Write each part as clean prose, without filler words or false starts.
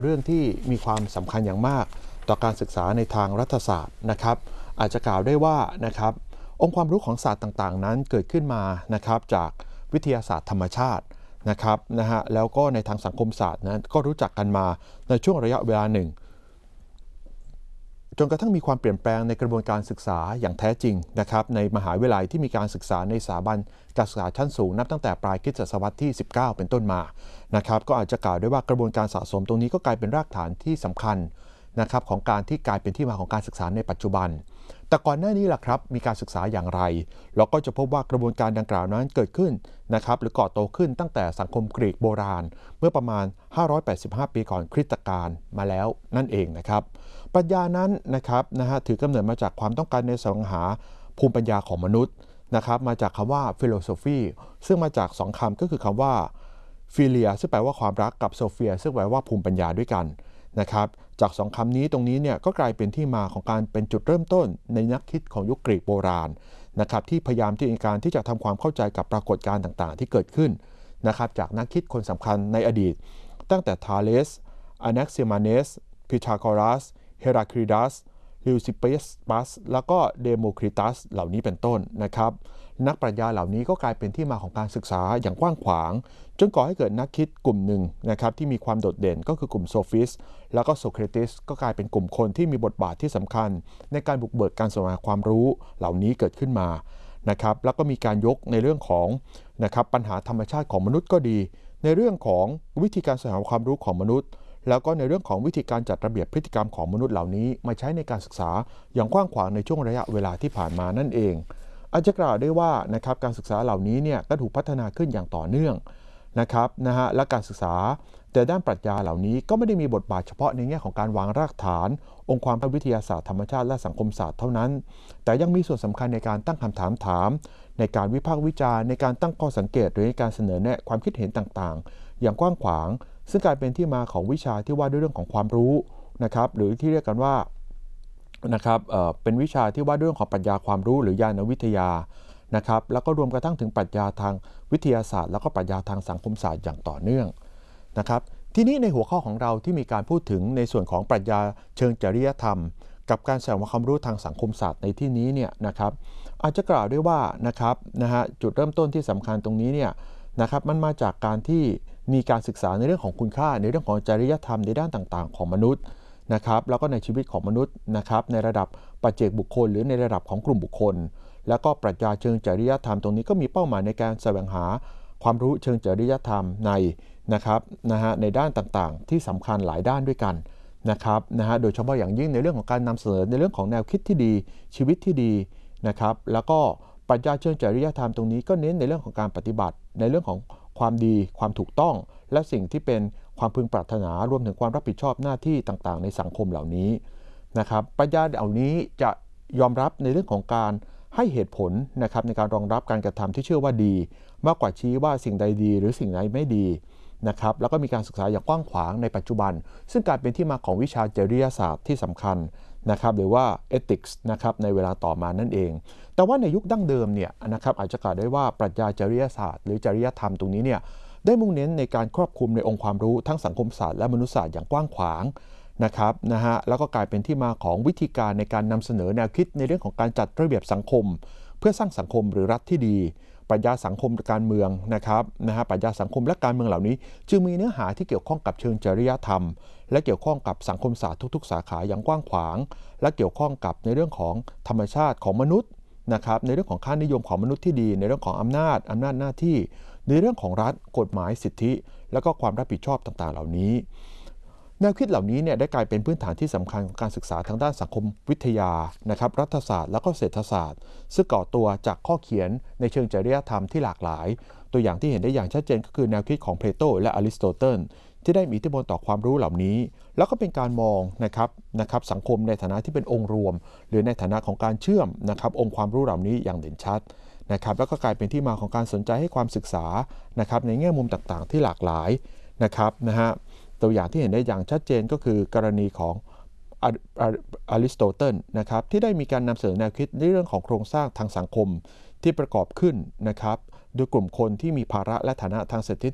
เรื่องที่มีความสำคัญอย่างมากต่อการศึกษาในทางรัฐศาสตร์นะครับอาจจะกล่าวได้ว่านะครับองค์ความรู้ของศาสตร์ต่างๆนั้นเกิดขึ้นมานะครับจากวิทยาศาสตร์ธรรมชาตินะครับแล้วก็ในทางสังคมศาสตร์นั้นก็รู้จักกันมาในช่วงระยะเวลาหนึ่งจนกระทั่งมีความเปลี่ยนแปลงในกระบวนการศึกษาอย่างแท้จริงนะครับในมหาวิทยาลัยที่มีการศึกษาในสถาบันการศึกษาชั้นสูงนับตั้งแต่ปลายคริสตศตวรรษที่ 19 เป็นต้นมานะครับก็อาจจะกล่าวได้ว่ากระบวนการสะสมตรงนี้ก็กลายเป็นรากฐานที่สำคัญนะครับของการที่กลายเป็นที่มาของการศึกษาในปัจจุบันแต่ก่อนหน้านี้ล่ะครับมีการศึกษาอย่างไรเราก็จะพบว่ากระบวนการดังกล่าวนั้นเกิดขึ้นนะครับหรือก่อโตขึ้นตั้งแต่สังคมกรีกโบราณเมื่อประมาณ585 ปีก่อนคริสตกาลมาแล้วนั่นเองนะครับปรัชญานั้นนะครับถือกำเนิดมาจากความต้องการในแสวงหาภูมิปัญญาของมนุษย์นะครับมาจากคำว่า philosophy ซึ่งมาจาก2 คำก็คือคำว่า philia ซึ่งแปลว่าความรักกับ sophia ซึ่งแปลว่าภูมิปัญญาด้วยกันนะครับจาก2 คำนี้ตรงนี้เนี่ยก็กลายเป็นที่มาของการเป็นจุดเริ่มต้นในนักคิดของยุคกรีกโบราณนะครับที่พยายามในการที่จะทำความเข้าใจกับปรากฏการณ์ต่างๆที่เกิดขึ้นนะครับจากนักคิดคนสำคัญในอดีตตั้งแต่ทาเลสอแน็กซิมาเนสพีทาโกรัสเฮราคลิดัสลิวซิปัสแล้วก็เดโมคริตัสเหล่านี้เป็นต้นนะครับนักปรัชญาเหล่านี้ก็กลายเป็นที่มาของการศึกษาอย่างกว้างขวางจนก่อให้เกิดนักคิดกลุ่มหนึ่งนะครับที่มีความโดดเด่นก็คือกลุ่มโซฟิสแล้วก็โสเครติสก็กลายเป็นกลุ่มคนที่มีบทบาทที่สำคัญในการบุกเบิกการแสวงหาความรู้เหล่านี้เกิดขึ้นมานะครับแล้วก็มีการยกในเรื่องของนะครับปัญหาธรรมชาติของมนุษย์ก็ดีในเรื่องของวิธีการแสวงหาความรู้ของมนุษย์แล้วก็ในเรื่องของวิธีการจัดระเบียบพฤติกรรมของมนุษย์เหล่านี้มาใช้ในการศึกษาอย่างกว้างขวางในช่วงระยะเวลาที่ผ่านมานั่นเองอาจจะกล่าวได้ว่านะครับการศึกษาเหล่านี้เนี่ยก็ถูกพัฒนาขึ้นอย่างต่อเนื่องนะครับและการศึกษาแต่ด้านปรัชญาเหล่านี้ก็ไม่ได้มีบทบาทเฉพาะในแง่ของการวางรากฐานองค์ความรู้วิทยาศาสตร์ธรรมชาติและสังคมศาสตร์เท่านั้นแต่ยังมีส่วนสำคัญในการตั้งคำถามในการวิพากษ์วิจารณ์ในการตั้งข้อสังเกตหรือในการเสนอแนะความคิดเห็นต่างๆอย่างกว้างขวางซึ่งกลายเป็นที่มาของวิชาที่ว่าด้วยเรื่องของความรู้นะครับหรือที่เรียกกันว่านะครับเป็นวิชาที่ว่าด้วยเรื่องของปรัชญาความรู้หรือญาณวิทยานะครับแล้วก็รวมกระทั่งถึงปรัชญาทางวิทยาศาสตร์แล้วก็ปรัชญาทางสังคมศาสตร์อย่างต่อเนื่องนะครับทีนี้ในหัวข้อของเราที่มีการพูดถึงในส่วนของปรัชญาเชิงจริยธรรมกับการแสวงหาความรู้ทางสังคมศาสตร์ในที่นี้เนี่ยนะครับอาจจะกล่าวได้ว่านะครับจุดเริ่มต้นที่สำคัญตรงนี้เนี่ยนะครับมันมาจากการที่มีการศึกษาในเรื่องของคุณค่าในเรื่องของจริยธรรมในด้านต่างๆของมนุษย์นะครับแล้วก็ในชีวิตของมนุษย์นะครับในระดับปัจเจกบุคคลหรือในระดับของกลุ่มบุคคลแล้วก็ปรัชญาเชิงจริยธรรมตรงนี้ก็มีเป้าหมายในการแสวงหาความรู้เชิงจริยธรรมในด้านต่างๆที่สำคัญหลายด้านด้วยกันนะครับโดยเฉพาะอย่างยิ่งในเรื่องของการนำเสนอในเรื่องของแนวคิดที่ดีชีวิตที่ดีนะครับแล้วก็ปรัชญาเชิงจริยธรรมตรงนี้ก็เน้นในเรื่องของการปฏิบัติในเรื่องของความดีความถูกต้องและสิ่งที่เป็นความพึงปรารถนารวมถึงความรับผิดชอบหน้าที่ต่างๆในสังคมเหล่านี้นะครับปรัชญาเหล่านี้จะยอมรับในเรื่องของการให้เหตุผลนะครับในการรองรับการกระทำที่เชื่อว่าดีมากกว่าชี้ว่าสิ่งใดดีหรือสิ่งใดไม่ดีนะครับแล้วก็มีการศึกษาอย่างกว้างขวางในปัจจุบันซึ่งกลายเป็นที่มาของวิชาจริยศาสตร์ที่สำคัญนะครับหรือว่า ethics นะครับในเวลาต่อมานั่นเองแต่ว่าในยุคดั้งเดิมเนี่ยนะครับอาจจะกล่าวได้ว่าปรัชญาจริยศาสตร์หรือจริยธรรมตรงนี้เนี่ยได้มุ่งเน้นในการครอบคลุมในองค์ความรู้ทั้งสังคมศาสตร์และมนุษยศาสตร์อย่างกว้างขวางนะครับแล้วก็กลายเป็นที่มาของวิธีการในการนำเสนอแนวคิดในเรื่องของการจัดระเบียบสังคมเพื่อสร้างสังคมหรือรัฐที่ดีปรัชญาสังคมการเมืองนะครับปรัชญาสังคมและการเมืองเหล่านี้จึงมีเนื้อหาที่เกี่ยวข้องกับเชิงจริยธรรมและเกี่ยวข้องกับสังคมศาสตร์ทุกๆสาขาอย่างกว้างขวางและเกี่ยวข้องกับในเรื่องของธรรมชาติของมนุษย์นะครับในเรื่องของค่านิยมของมนุษย์ที่ดีในเรื่องของอำนาจหน้าที่ในเรื่องของรัฐกฎหมายสิทธิและก็ความรับผิดชอบต่างๆเหล่านี้แนวคิดเหล่านี้เนี่ยได้กลายเป็นพื้นฐานที่สำคัญของการศึกษาทางด้านสังคมวิทยานะครับรัฐศาสตร์และก็เศรษฐศาสตร์ซึ่งก่อตัวจากข้อเขียนในเชิงจริยธรรมที่หลากหลายตัวอย่างที่เห็นได้อย่างชัดเจนก็คือแนวคิดของเพลโตและอริสโตเติลที่ได้มีอิทธิพลต่อความรู้เหล่านี้แล้วก็เป็นการมองนะครับสังคมในฐานะที่เป็นองค์รวมหรือในฐานะของการเชื่อมนะครับองค์ความรู้เหล่านี้อย่างเด่นชัดนะครับแล้วก็กลายเป็นที่มาของการสนใจให้ความศึกษานะครับในแง่มุมต่างๆที่หลากหลายนะครับตัวอย่างที่เห็นได้อย่างชัดเจนก็คือกรณีของอริสโตเติลนะครับที่ได้มีการนำเสนอแนวคิดในเรื่องของโครงสร้างทางสังคมที่ประกอบขึ้นนะครับโดยกลุ่มคนที่มีภาระและฐานะทางเศรษฐกิจ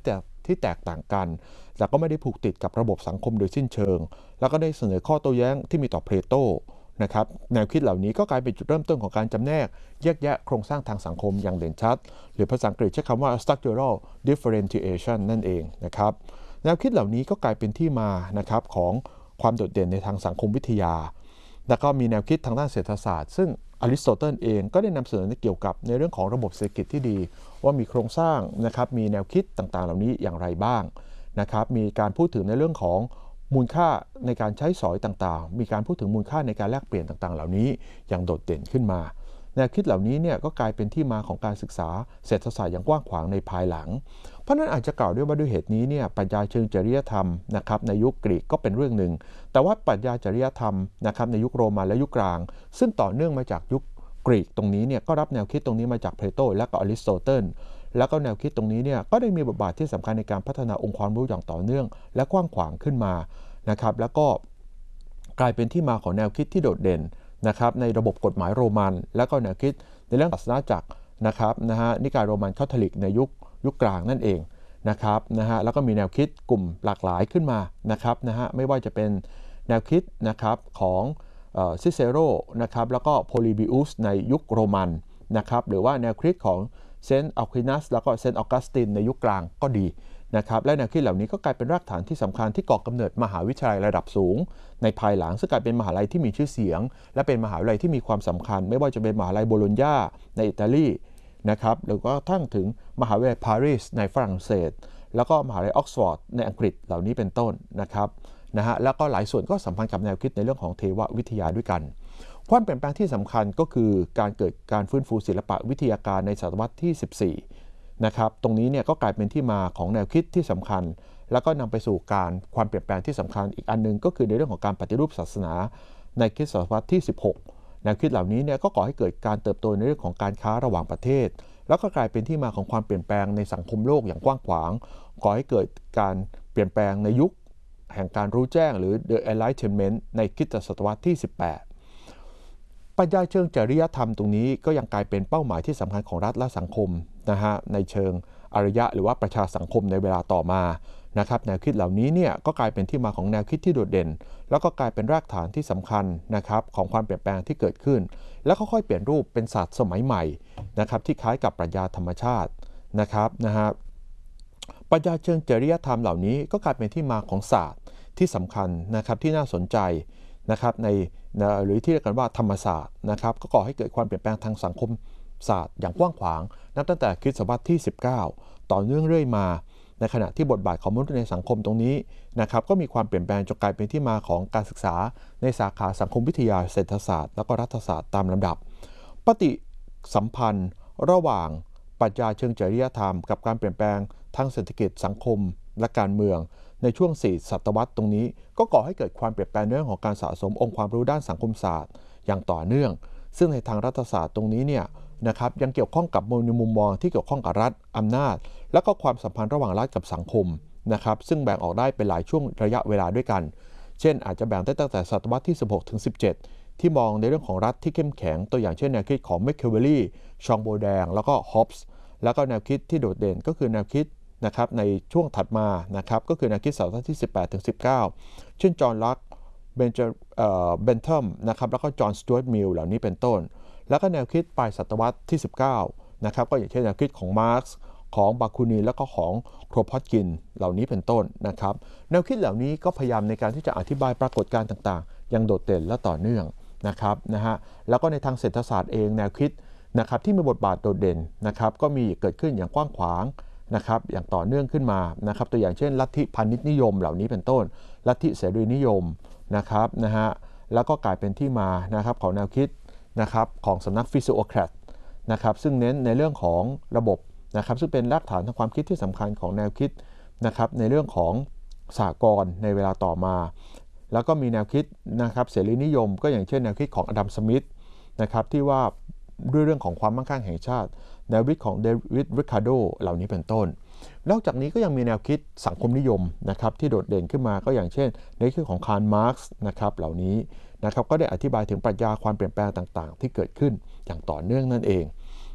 ที่แตกต่างกันแต่ก็ไม่ได้ผูกติดกับระบบสังคมโดยสิ้นเชิงแล้วก็ได้เสนอข้อโต้แย้งที่มีต่อเพลโตนะครับแนวคิดเหล่านี้ก็กลายเป็นจุดเริ่มต้นของการจำแนกแยกแยะโครงสร้างทางสังคมอย่างเด่นชัดหรือภาษาอังกฤษใช้คำว่า structural differentiation นั่นเองนะครับแนวคิดเหล่านี้ก็กลายเป็นที่มานะครับของความโดดเด่นในทางสังคมวิทยาแล้วก็มีแนวคิดทางด้านเศรษฐศาสตร์ซึ่งอริสโตเติลเองก็ได้นำเสนอเกี่ยวกับในเรื่องของระบบเศรษฐกิจที่ดีว่ามีโครงสร้างนะครับมีแนวคิดต่างๆเหล่านี้อย่างไรบ้างนะครับมีการพูดถึงในเรื่องของมูลค่าในการใช้สอยต่างๆมีการพูดถึงมูลค่าในการแลกเปลี่ยนต่างๆเหล่านี้อย่างโดดเด่นขึ้นมาแนวคิดเหล่านี้เนี่ยก็กลายเป็นที่มาของการศึกษาเศรษฐศาสตร์อย่างกว้างขวางในภายหลังเพราะนั้นอาจจะกล่าวด้วยว่าด้วยเหตุนี้เนี่ยปรัชญาเชิงจริยธรรมนะครับในยุคกรีกก็เป็นเรื่องหนึ่งแต่ว่าปรัชญาจริยธรรมนะครับในยุคโรมันและยุคกลางซึ่งต่อเนื่องมาจากยุคกรีกตรงนี้เนี่ยก็รับแนวคิดตรงนี้มาจากเพลโตและก็อริสโตเติลแล้วก็แนวคิดตรงนี้เนี่ยก็ได้มีบทบาทที่สำคัญในการพัฒนาองค์ความรู้อย่างต่อเนื่องและกว้างขวางขึ้นมานะครับแล้วก็กลายเป็นที่มาของแนวคิดที่โดดเด่นนะครับในระบบกฎหมายโรมันและก็แนวคิดในเรื่องศาสนาจักรนะครับนิกายโรมันคาทอลิกในยุคกลางนั่นเองนะครับแล้วก็มีแนวคิดกลุ่มหลากหลายขึ้นมานะครับไม่ว่าจะเป็นแนวคิดนะครับของซิเซโรนะครับแล้วก็โพลิบิอุสในยุคโรมันนะครับหรือว่าแนวคิดของเซนต์อัลควินัสแล้วก็เซนต์ออกัสตินในยุคกลางก็ดีนะครับและแนวคิดเหล่านี้ก็กลายเป็นรากฐานที่สำคัญที่ก่อกำเนิดมหาวิทยาลัยระดับสูงในภายหลังซึ่งกลายเป็นมหาวิทยาลัยที่มีชื่อเสียงและเป็นมหาวิทยาลัยที่มีความสำคัญไม่ว่าจะเป็นมหาวิทยาลัยโบโลญญาในอิตาลีนะครับหรือก็ทั้งถึงมหาวิทยาลัยปารีสในฝรั่งเศสแล้วก็มหาวิทยาลัยออกซฟอร์ดในอังกฤษเหล่านี้เป็นต้นนะครับแล้วก็หลายส่วนก็สัมพันธ์กับแนวคิดในเรื่องของเทววิทยาด้วยกันความเปลี่ยนแปลงที่สำคัญก็คือการเกิดการฟื้นฟูศิลปะวิทยาการในศตวรรษที่14นะครับตรงนี้เนี่ยก็กลายเป็นที่มาของแนวคิดที่สำคัญแล้วก็นำไปสู่ความเปลี่ยนแปลงที่สำคัญอีกอันนึงก็คือในเรื่องของการปฏิรูปศาสนาในคริสตศตวรรษที่16แนวคิดเหล่านี้เนี่ยก็ก่อให้เกิดการเติบโตในเรื่องของการค้าระหว่างประเทศแล้วก็กลายเป็นที่มาของความเปลี่ยนแปลงในสังคมโลกอย่างกว้างขวางก่อให้เกิดการเปลี่ยนแปลงในยุคแห่งการรู้แจ้งหรือ The Enlightenment ในคริสตศตวรรษที่18ปรัชญาเชิงจริยธรรมตรงนี้ก็ยังกลายเป็นเป้าหมายที่สำคัญของรัฐและสังคมในเชิงอารยะหรือว่าประชาสังคมในเวลาต่อมานะครับแนวคิดเหล่านี้เนี่ยก็กลายเป็นที่มาของแนวคิดที่โดดเด่นแล้วก็กลายเป็นรากฐานที่สำคัญนะครับของความเปลี่ยนแปลงที่เกิดขึ้นแล้วค่อยๆเปลี่ยนรูปเป็นศาสตร์สมัยใหม่นะครับที่คล้ายกับปรัชญาธรรมชาตินะครับปรัชญาเชิงจริยธรรมเหล่านี้ก็กลายเป็นที่มาของศาสตร์ที่สำคัญนะครับที่น่าสนใจนะครับหรือที่เรียกกันว่าธรรมศาสตร์นะครับก็ก่อให้เกิดความเปลี่ยนแปลงทางสังคมศาสตร์อย่างกว้างขวางนับตั้งแต่คริสตศตวรรษที่19ต่อเนื่องเรื่อยมาในขณะที่บทบาทของมนุษย์ในสังคมตรงนี้นะครับก็มีความเปลี่ยนแปลงจนกลายเป็นที่มาของการศึกษาในสาขาสังคมวิทยาเศรษฐศาสตร์แล้วก็รัฐศาสตร์ตามลำดับปฏิสัมพันธ์ระหว่างปรัชญาเชิงจริยธรรมกับการเปลี่ยนแปลงทางเศรษฐกิจสังคมและการเมืองในช่วง4ศตวรรษตรงนี้ก็ก่อให้เกิดความเปลี่ยนแปลงในเรื่องของการสะสมองค์ความรู้ด้านสังคมศาสตร์อย่างต่อเนื่องซึ่งในทางรัฐศาสตร์ตรงนี้เนี่ยนะครับยังเกี่ยวข้องกับมุมมองที่เกี่ยวข้องกับรัฐอำนาจและก็ความสัมพันธ์ระหว่างรัฐกับสังคมนะครับซึ่งแบ่งออกได้เป็นหลายช่วงระยะเวลาด้วยกันเช่นอาจจะแบ่งได้ตั้งแต่ศตวรรษที่16ถึง17ที่มองในเรื่องของรัฐที่เข้มแข็งตัวอย่างเช่นแนวคิดของแมคเคเวลลี่ชองโบแดงแล้วก็ฮอบส์แล้วก็แนวคิดที่โดดเด่นก็คือแนวคิดนะครับในช่วงถัดมานะครับก็คือแนวคิดศตวรรษที่18ถึง19เช่นจอห์นลักเบนทัมนะครับแล้วก็จอห์นสจ๊วตมิลเหล่านี้เป็นต้นแล้วก็แนวคิดปลายศตวรรษที่19นะครับก็อย่างเช่นแนวคิดของมาร์กซ์ของบาคูนีแล้วก็ของโครพอตกินเหล่านี้เป็นต้นนะครับแนวคิดเหล่านี้ก็พยายามในการที่จะอธิบายปรากฏการณ์ต่างๆอย่างโดดเด่นและต่อเนื่องนะครับแล้วก็ในทางเศรษฐศาสตร์เองแนวคิดนะครับที่มีบทบาทโดดเด่นนะครับก็มีเกิดขึ้นอย่างกว้างขวางนะครับอย่างต่อเนื่องขึ้นมานะครับตัวอย่างเช่นลัทธิพาณิชย์นิยมเหล่านี้เป็นต้นลัทธิเสรีนิยมนะครับแล้วก็กลายเป็นที่มานะครับของแนวคิดนะครับของสำนักฟิสิโอแครตนะครับซึ่งเน้นในเรื่องของระบบนะครับซึ่งเป็นรากฐานทางความคิดที่สำคัญของแนวคิดนะครับในเรื่องของสหกรณ์ในเวลาต่อมาแล้วก็มีแนวคิดนะครับเสรีนิยมก็อย่างเช่นแนวคิดของอดัมสมิธนะครับที่ว่าด้วยเรื่องของความมั่งคั่งแห่งชาติแนวคิดของเดวิดริคาโดเหล่านี้เป็นต้นนอกจากนี้ก็ยังมีแนวคิดสังคมนิยมนะครับที่โดดเด่นขึ้นมาก็อย่างเช่นแนวคิดของคาร์ลมาร์กซ์นะครับเหล่านี้นะครับก็ได้อธิบายถึงปรัชญาความเปลี่ยนแปลงต่างๆที่เกิดขึ้นอย่างต่อเนื่องนั่นเอง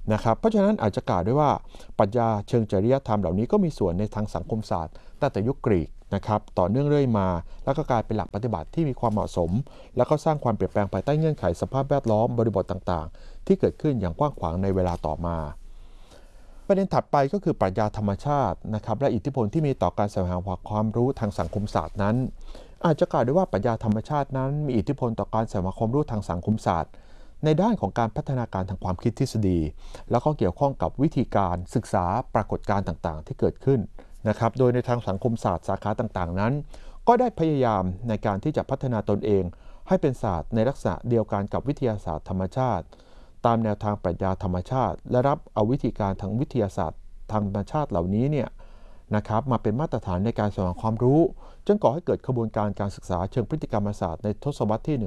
นะครับเพราะฉะนั้นอาจจะกล่าวได้ว่าปรัชญาเชิงจริยธรรมเหล่านี้ก็มีส่วนในทางสังคมศาสตร์ตั้งแต่ยุคกรีกนะครับต่อเนื่องเรื่อยมาแล้วก็กลายเป็นหลักปฏิบัติที่มีความเหมาะสมแล้วก็สร้างความเปลี่ยนแปลงภายใต้เงื่อนไขสภาพแวดล้อมบริบทต่างๆที่เกิดขึ้นอย่างกว้างขวางในเวลาต่อมาประเด็นถัดไปก็คือปรัชญาธรรมชาตินะครับและอิทธิพลที่มีต่อการแสวงหาความรู้ทางสังคมศาสตร์นั้นอาจจะกล่าวได้ว่าปรัชญาธรรมชาตินั้นมีอิทธิพลต่อการแสวงหาความรู้ทางสังคมศาสตร์ในด้านของการพัฒนาการทางความคิดทฤษฎีแล้วก็เกี่ยวข้องกับวิธีการศึกษาปรากฏการณ์ต่างๆที่เกิดขึ้นนะครับโดยในทางสังคมศาสตร์สาขาต่างๆนั้นก็ได้พยายามในการที่จะพัฒนาตนเองให้เป็นศาสตร์ในลักษณะเดียวกันกับวิทยาศาสตร์ธรรมชาติตามแนวทางปรัชญาธรรมชาติและรับเอาวิธีการทางวิทยาศาสตร์ธรรมชาติเหล่านี้เนี่ยนะครับมาเป็นมาตรฐานในการแสวงความรู้จนก่อให้เกิดกระบวนการการศึกษาเชิงพฤติกรรมศาสตร์ในทศวรรษที่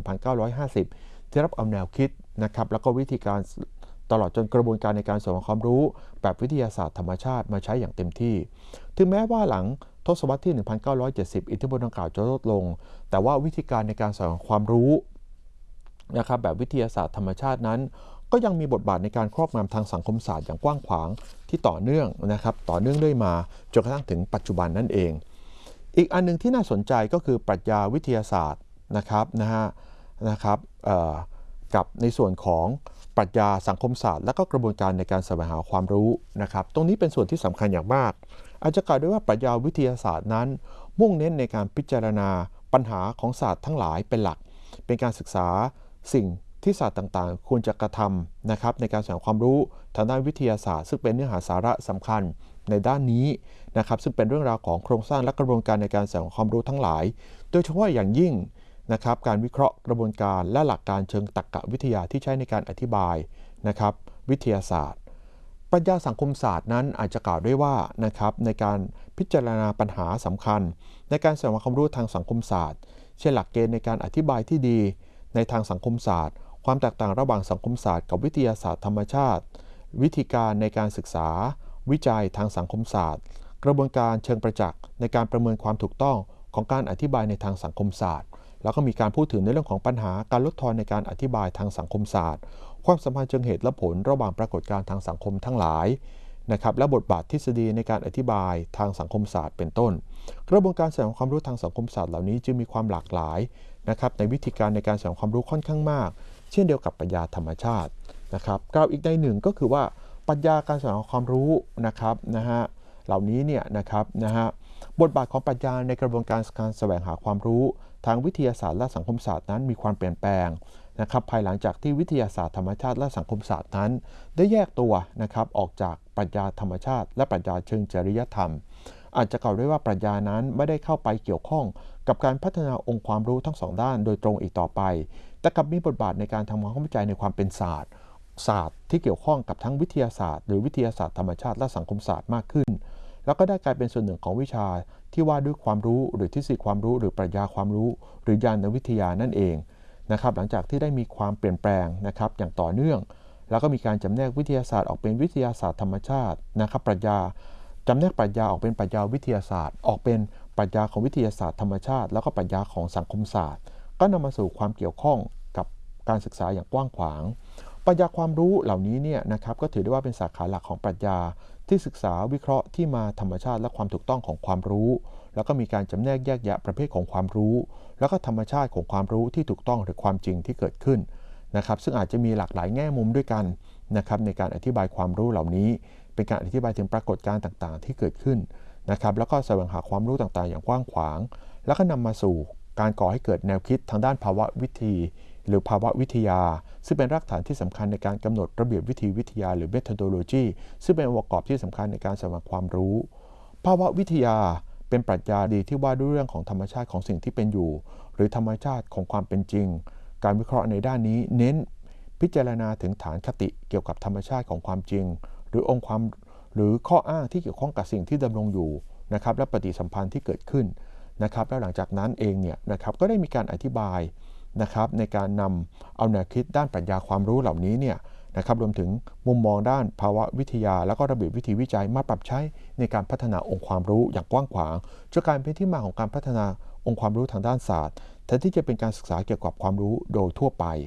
1950 ที่รับเอาแนวคิดนะครับแล้วก็วิธีการตลอดจนกระบวนการในการแสวงความรู้แบบวิทยาศาสตร์ธรรมชาติมาใช้อย่างเต็มที่ถึงแม้ว่าหลังทศวรรษที่ 1970 อิทธิพลดังกล่าวจะลดลงแต่ว่าวิธีการในการแสวงความรู้นะครับแบบวิทยาศาสตร์ธรรมชาตินั้นก็ยังมีบทบาทในการครอบงำทางสังคมศาสตร์อย่างกว้างขวางที่ต่อเนื่องนะครับต่อเนื่องเรื่อยมาจนกระทั่งถึงปัจจุบันนั่นเองอีกอันนึงที่น่าสนใจก็คือปรัชญาวิทยาศาสตร์นะครับกับในส่วนของปรัชญาสังคมศาสตร์และก็กระบวนการในการแสวงหาความรู้นะครับตรงนี้เป็นส่วนที่สำคัญอย่างมากอาจจะกล่าวได้ว่าปรัชญาวิทยาศาสตร์นั้นมุ่งเน้นในการพิจารณาปัญหาของศาสตร์ทั้งหลายเป็นหลักเป็นการศึกษาสิ่งที่ศาสตร์ต่างๆควรจะกระทำนะครับในการแสวงความรู้ทางด้านวิทยาศาสตร์ซึ่งเป็นเนื้อหาสาระสำคัญในด้านนี้นะครับซึ่งเป็นเรื่องราวของโครงสร้างและกระบวนการในการแสวงความรู้ทั้งหลายโดยเฉพาะอย่างยิ่งนะครับการวิเคราะห์กระบวนการและหลักการเชิงตรรกะวิทยาที่ใช้ในการอธิบายนะครับวิทยาศาสตร์ปรัชญาสังคมศาสตร์นั้นอาจจะกล่าวได้ว่านะครับในการพิจารณาปัญหาสำคัญในการแสวงความรู้ทางสังคมศาสตร์เช่นหลักเกณฑ์ในการอธิบายที่ดีในทางสังคมศาสตร์ความแตกต่างระหว่างสังคมศาสตร์กับวิทยาศาสตร์ธรรมชาติวิธีการในการศึกษาวิจัยทางสังคมศาสตร์กระบวนการเชิงประจักษ์ในการประเมินความถูกต้องของการอธิบายในทางสังคมศาสตร์แล้วก็มีการพูดถึงในเรื่องของปัญหาการลดทอนในการอธิบายทางสังคมศาสตร์ความสัมพันธ์เชิงเหตุและผลระหว่างปรากฏการณ์ทางสังคมทั้งหลายนะครับและบทบาททฤษฎีในการอธิบายทางสังคมศาสตร์เป็นต้นกระบวนการแสวงความรู้ทางสังคมศาสตร์เหล่านี้จึงมีความหลากหลายนะครับในวิธีการในการแสวงความรู้ค่อนข้างมากเช่นเดียวกับปรัชญาธรรมชาตินะครับกล่าวอีกในหนึ่งก็คือว่าปรัชญาการแสวงความรู้นะครับเหล่านี้เนี่ยนะครับบทบาทของปรัชญาในกระบวนการแสวงหาความรู้ทางวิทยาศาสตร์และสังคมศาสตร์นั้นมีความเปลี่ยนแปลงนะครับภายหลังจากที่วิทยาศาสตร์ธรรมชาติและสังคมศาสตร์นั้นได้แยกตัวนะครับออกจากปรัชญาธรรมชาติและปรัชญาเชิงจริยธรรมอาจจะกล่าวได้ว่าปรัชญานั้นไม่ได้เข้าไปเกี่ยวข้องกับการพัฒนาองค์ความรู้ทั้งสองด้านโดยตรงอีกต่อไปแต่กลับมีบทบาทในการทำความเข้าใจในความเป็นศาสตร์ที่เกี่ยวข้องกับทั้งวิทยาศาสตร์หรือวิทยาศาสตร์ธรรมชาติและสังคมศาสตร์มากขึ้นแล้วก็ได้กลายเป็นส่วนหนึ่งของวิชาที่ว่าด้วยความรู้หรือทฤษฎีความรู้หรือปรัชญาความรู้หรือญาณวิทยานั่นเองนะครับหลังจากที่ได้มีความเปลี่ยนแปลงนะครับอย่างต่อเนื่องแล้วก็มีการจำแนกวิทยาศาสตร์ออกเป็นวิทยาศาสตร์ธรรมชาตินะครับปรัชญาจำแนกปรัชญาออกเป็นปรัชญาวิทยาศาสตร์ออกเป็นปรัชญาของวิทยาศาสตร์ธรรมชาติแล้วก็ปรัชญาของสังคมศาสตร์ก็นำมาสู่ความเกี่ยวข้องกับการศึกษาอย่างกว้างขวางปรัชญาความรู้เหล่านี้เนี่ยนะครับก็ถือได้ว่าเป็นสาขาหลักของปรัชญาที่ศึกษาวิเคราะห์ที่มาธรรมชาติและความถูกต้องของความรู้แล้วก็มีการจำแนกแยกแยะประเภทของความรู้แล้วก็ธรรมชาติของความรู้ที่ถูกต้องหรือความจริงที่เกิดขึ้นนะครับซึ่งอาจจะมีหลากหลายแง่มุมด้วยกันนะครับในการอธิบายความรู้เหล่านี้เป็นการอธิบายถึงปรากฏการณ์ต่างๆที่เกิดขึ้นนะครับแล้วก็แสวงหาความรู้ต่างๆอย่างกว้างขวางแล้วก็นำมาสู่การก่อให้เกิดแนวคิดทางด้านภาวะวิธีหรือภาวะวิทยาซึ่งเป็นรากฐานที่สำคัญในการกำหนดระเบียบวิธีวิทยาหรือ methodology ซึ่งเป็นองค์ประกอบที่สำคัญในการแสวงความรู้ภาวะวิทยาเป็นปรัชญาดีที่ว่าด้วยเรื่องของธรรมชาติของสิ่งที่เป็นอยู่หรือธรรมชาติของความเป็นจริงการวิเคราะห์ในด้านนี้เน้นพิจารณาถึงฐานคติเกี่ยวกับธรรมชาติของความจริงหรือองค์ความหรือข้ออ้างที่เกี่ยวข้องกับสิ่งที่ดำรงอยู่นะครับและปฏิสัมพันธ์ที่เกิดขึ้นนะครับแล้วหลังจากนั้นเองเนี่ยนะครับก็ได้มีการอธิบายนะครับในการนำเอาแนวคิดด้านปรัชญาความรู้เหล่านี้เนี่ยนะครับรวมถึงมุมมองด้านภาวะวิทยาแล้วก็ระเบียบวิธีวิจัยมาปรับใช้ในการพัฒนาองค์ความรู้อย่างกว้างขวางจนกลายเป็นที่มาของการพัฒนาองค์ความรู้ทางด้านศาสตร์แทนที่จะเป็นการศึกษาเกี่ยวกับความรู้โดยทั่วไป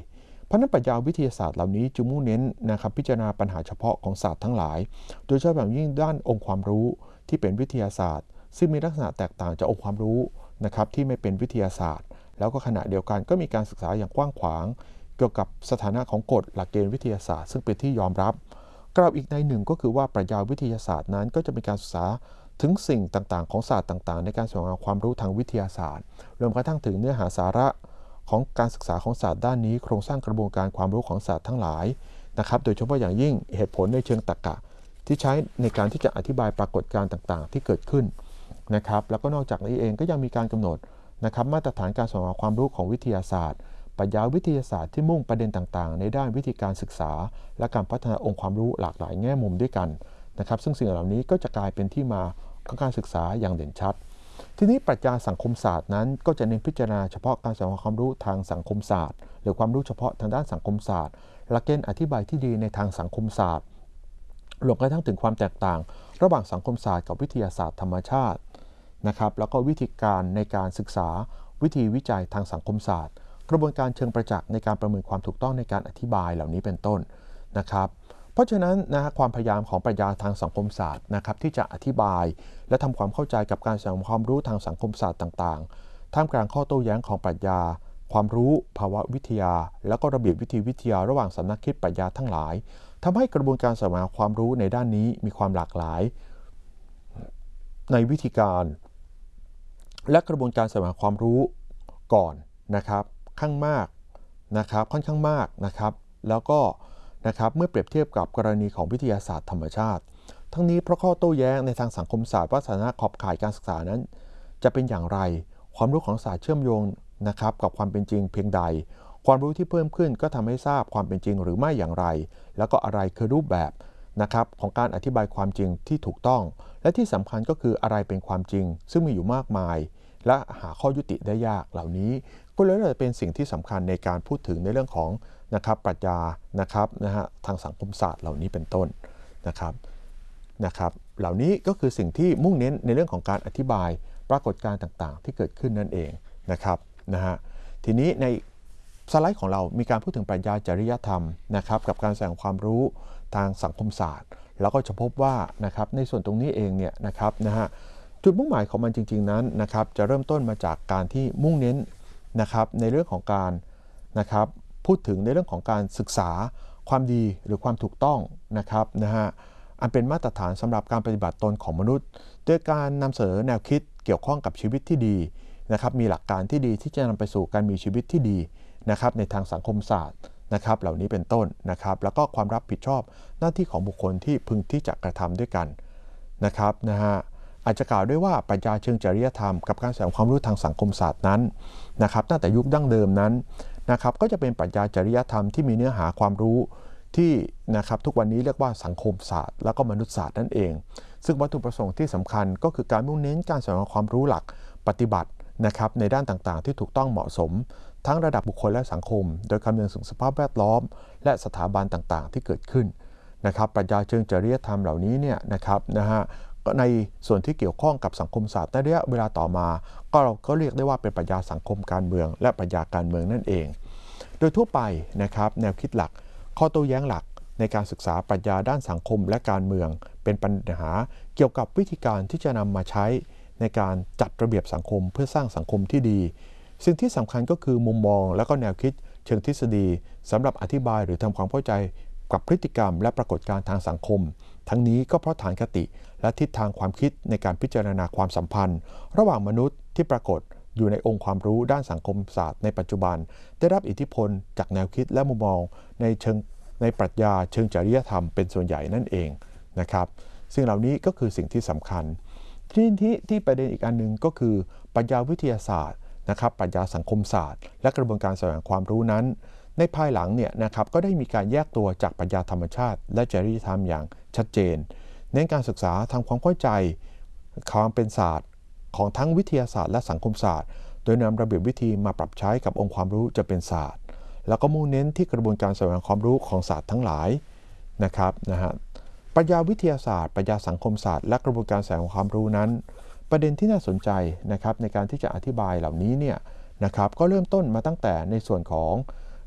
เพราะนั้นปรัชญาวิทยาศาสตร์เหล่านี้จึงมุ่งเน้นนะครับพิจารณาปัญหาเฉพาะของศาสตร์ทั้งหลายโดยเฉพาะอย่างยิ่งด้านองค์ความรู้ที่เป็นวิทยาศาสตร์ซึ่งมีลักษณะแตกต่างจากองค์ความรู้นะครับที่ไม่เป็นวิทยาศาสตร์แล้วก็ขณะเดียวกันก็มีการศึกษาอย่างกว้างขวางเกี่ยวกับสถานะของกฎหลักเกณฑ์วิทยาศาสตร์ซึ่งเป็นที่ยอมรับกล่าวอีกในหนึ่งก็คือว่าปรัชญาวิทยาศาสตร์นั้นก็จะมีการศึกษาถึงสิ่งต่างๆของศาสตร์ต่างๆในการแสวงหาความรู้ทางวิทยาศาสตร์รวมกระทั่งถึงเนื้อหาสาระของการศึกษาของศาสตร์ด้านนี้โครงสร้างกระบวนการความรู้ของศาสตร์ทั้งหลายนะครับโดยเฉพาะอย่างยิ่งเหตุผลในเชิงตรรกะที่ใช้ในการที่จะอธิบายปรากฏการณ์ต่างๆที่เกิดขึ้นนะครับแล้วก็นอกจากนี้เองก็ยังมีการกำหนดนะครับมาตรฐานการแสวงหาความรู้ของวิทยาศาสตร์ปรัชญาวิทยาศาสตร์ที่มุ่งประเด็นต่างๆในด้านวิธีการศึกษาและการพัฒนาองค์ความรู้หลากหลายแง่มุมด้วยกันนะครับซึ่งสิ่งเหล่านี้ก็จะกลายเป็นที่มาของการศึกษาอย่างเด่นชัดทีนี้ปรัชญาสังคมศาสตร์นั้นก็จะเน้นพิจารณาเฉพาะการแสวงหาความรู้ทางสังคมศาสตร์หรือความรู้เฉพาะทางด้านสังคมศาสตร์หลักเกณฑ์อธิบายที่ดีในทางสังคมศาสตร์รวมกระทั่งถึงความแตกต่างระหว่างสังคมศาสตร์กับวิทยาศาสตร์ธรรมชาตินะครับแล้วก็วิธีการในการศึกษาวิธีวิจัยทางสังคมศาสตร์กระบวนการเชิงประจักษ์ในการประเมินความถูกต้องในการอธิบายเหล่านี้เป็นต้นนะครับเพราะฉะนั้นความพยายามของปรัชญาทางสังคมศาสตร์นะครับที่จะอธิบายและทำความเข้าใจกับการแสวงหาความรู้ทางสังคมศาสตร์ต่างๆท่ามกลางข้อโต้แย้งของปรัชญาความรู้ภาวะวิทยาและก็ระเบียบวิธีวิทยาระหว่างสำนักคิดปรัชญาทั้งหลายทำให้กระบวนการแสวงหาความรู้ในด้านนี้มีความหลากหลายในวิธีการและกระบวนการแสวงหาความรู้ก่อนนะครับค่อนข้างมากนะครับแล้วก็นะครับเมื่อเปรียบเทียบกับกรณีของวิทยาศาสตร์ธรรมชาติทั้งนี้เพราะข้อโต้แย้งในทางสังคมศาสตร์ว่าสถานะขอบข่ายการศึกษานั้นจะเป็นอย่างไรความรู้ของศาสตร์เชื่อมโยงนะครับกับความเป็นจริงเพียงใดความรู้ที่เพิ่มขึ้นก็ทำให้ทราบความเป็นจริงหรือไม่อย่างไรแล้วก็อะไรคือรูปแบบนะครับของการอธิบายความจริงที่ถูกต้องและที่สำคัญก็คืออะไรเป็นความจริงซึ่งมีอยู่มากมายและหาข้อยุติได้ยากเหล่านี้ก็เลยเป็นสิ่งที่สำคัญในการพูดถึงในเรื่องของนะครับปรัชญานะครับทางสังคมศาสตร์เหล่านี้เป็นต้นนะครับเหล่านี้ก็คือสิ่งที่มุ่งเน้นในเรื่องของการอธิบายปรากฏการณ์ต่างๆที่เกิดขึ้นนั่นเองนะครับทีนี้ในสไลด์ของเรามีการพูดถึงปรัชญาจริยธรรมนะครับกับการแสดงความรู้ทางสังคมศาสตร์แล้วก็จะพบว่านะครับในส่วนตรงนี้เองเนี่ยนะครับจุดมุ่งหมายของมันจริงๆนั้นนะครับจะเริ่มต้นมาจากการที่มุ่งเน้นนะครับในเรื่องของการนะครับพูดถึงในเรื่องของการศึกษาความดีหรือความถูกต้องนะครับอันเป็นมาตรฐานสำหรับการปฏิบัติตนของมนุษย์โดยการนำเสนอแนวคิดเกี่ยวข้องกับชีวิตที่ดีนะครับมีหลักการที่ดีที่จะนำไปสู่การมีชีวิตที่ดีนะครับในทางสังคมศาสตร์นะครับเหล่านี้เป็นต้นนะครับแล้วก็ความรับผิดชอบหน้าที่ของบุคคลที่พึงที่จะกระทำด้วยกันนะครับอาจจะกล่าวได้ว่าปรัชญาเชิงจริยธรรมกับการแสดงความรู้ทางสังคมศาสตร์นั้นนะครับตั้งแต่ยุคดั้งเดิมนั้นนะครับก็จะเป็นปรัชญาจริยธรรมที่มีเนื้อหาความรู้ที่นะครับทุกวันนี้เรียกว่าสังคมศาสตร์แล้วก็มนุษยศาสตร์นั่นเองซึ่งวัตถุประสงค์ที่สำคัญก็คือการมุ่งเน้นการแสดงความรู้หลักปฏิบัตินะครับในด้านต่างๆที่ถูกต้องเหมาะสมทั้งระดับบุคคลและสังคมโดยคำนึงถึงสภาพแวดล้อมและสถาบันต่างๆที่เกิดขึ้นนะครับปรัชญาเชิงจริยธรรมเหล่านี้เนี่ยนะครับในส่วนที่เกี่ยวข้องกับสังคมศาสตร์ในระยะเวลาต่อมาเราก็เรียกได้ว่าเป็นปรัชญาสังคมการเมืองและปรัชญาการเมืองนั่นเองโดยทั่วไปนะครับแนวคิดหลักข้อโต้แย้งหลักในการศึกษาปรัชญาด้านสังคมและการเมืองเป็นปัญหาเกี่ยวกับวิธีการที่จะนำมาใช้ในการจัดระเบียบสังคมเพื่อสร้างสังคมที่ดีสิ่งที่สำคัญก็คือมุมมองและก็แนวคิดเชิงทฤษฎีสำหรับอธิบายหรือทำความเข้าใจกับพฤติกรรมและปรากฏการณ์ทางสังคมทั้งนี้ก็เพราะฐานคติและทิศทางความคิดในการพิจารณาความสัมพันธ์ระหว่างมนุษย์ที่ปรากฏอยู่ในองค์ความรู้ด้านสังคมศาสตร์ในปัจจุบันได้รับอิทธิพลจากแนวคิดและมุมมองในปรัชญาเชิงจริยธรรมเป็นส่วนใหญ่นั่นเองนะครับซึ่งเหล่านี้ก็คือสิ่งที่สำคัญที่ประเด็นอีกอันหนึ่งก็คือปรัชญาวิทยาศาสตร์นะครับปรัชญาสังคมศาสตร์และกระบวนการแสวงความรู้นั้นในภายหลังเนี่ยนะครับก็ได้มีการแยกตัวจากปรัชญาธรรมชาติและจริยธรรมอย่างชัดเจนเน้นการศึกษาทำความเข้าใจความเป็นศาสตร์ของทั้งวิทยาศาสตร์และสังคมศาสตร์โดยนำระเบียบวิธีมาปรับใช้กับองค์ความรู้จะเป็นศาสตร์แล้วก็มุ่งเน้นที่กระบวนการแสวงความรู้ของศาสตร์ทั้งหลายนะครับปรัชญาวิทยาศาสตร์ปรัชญาสังคมศาสตร์และกระบวนการแสวงความรู้นั้นประเด็นที่น่าสนใจนะครับในการที่จะอธิบายเหล่านี้เนี่ยนะครับก็เริ่มต้นมาตั้งแต่ในส่วนของ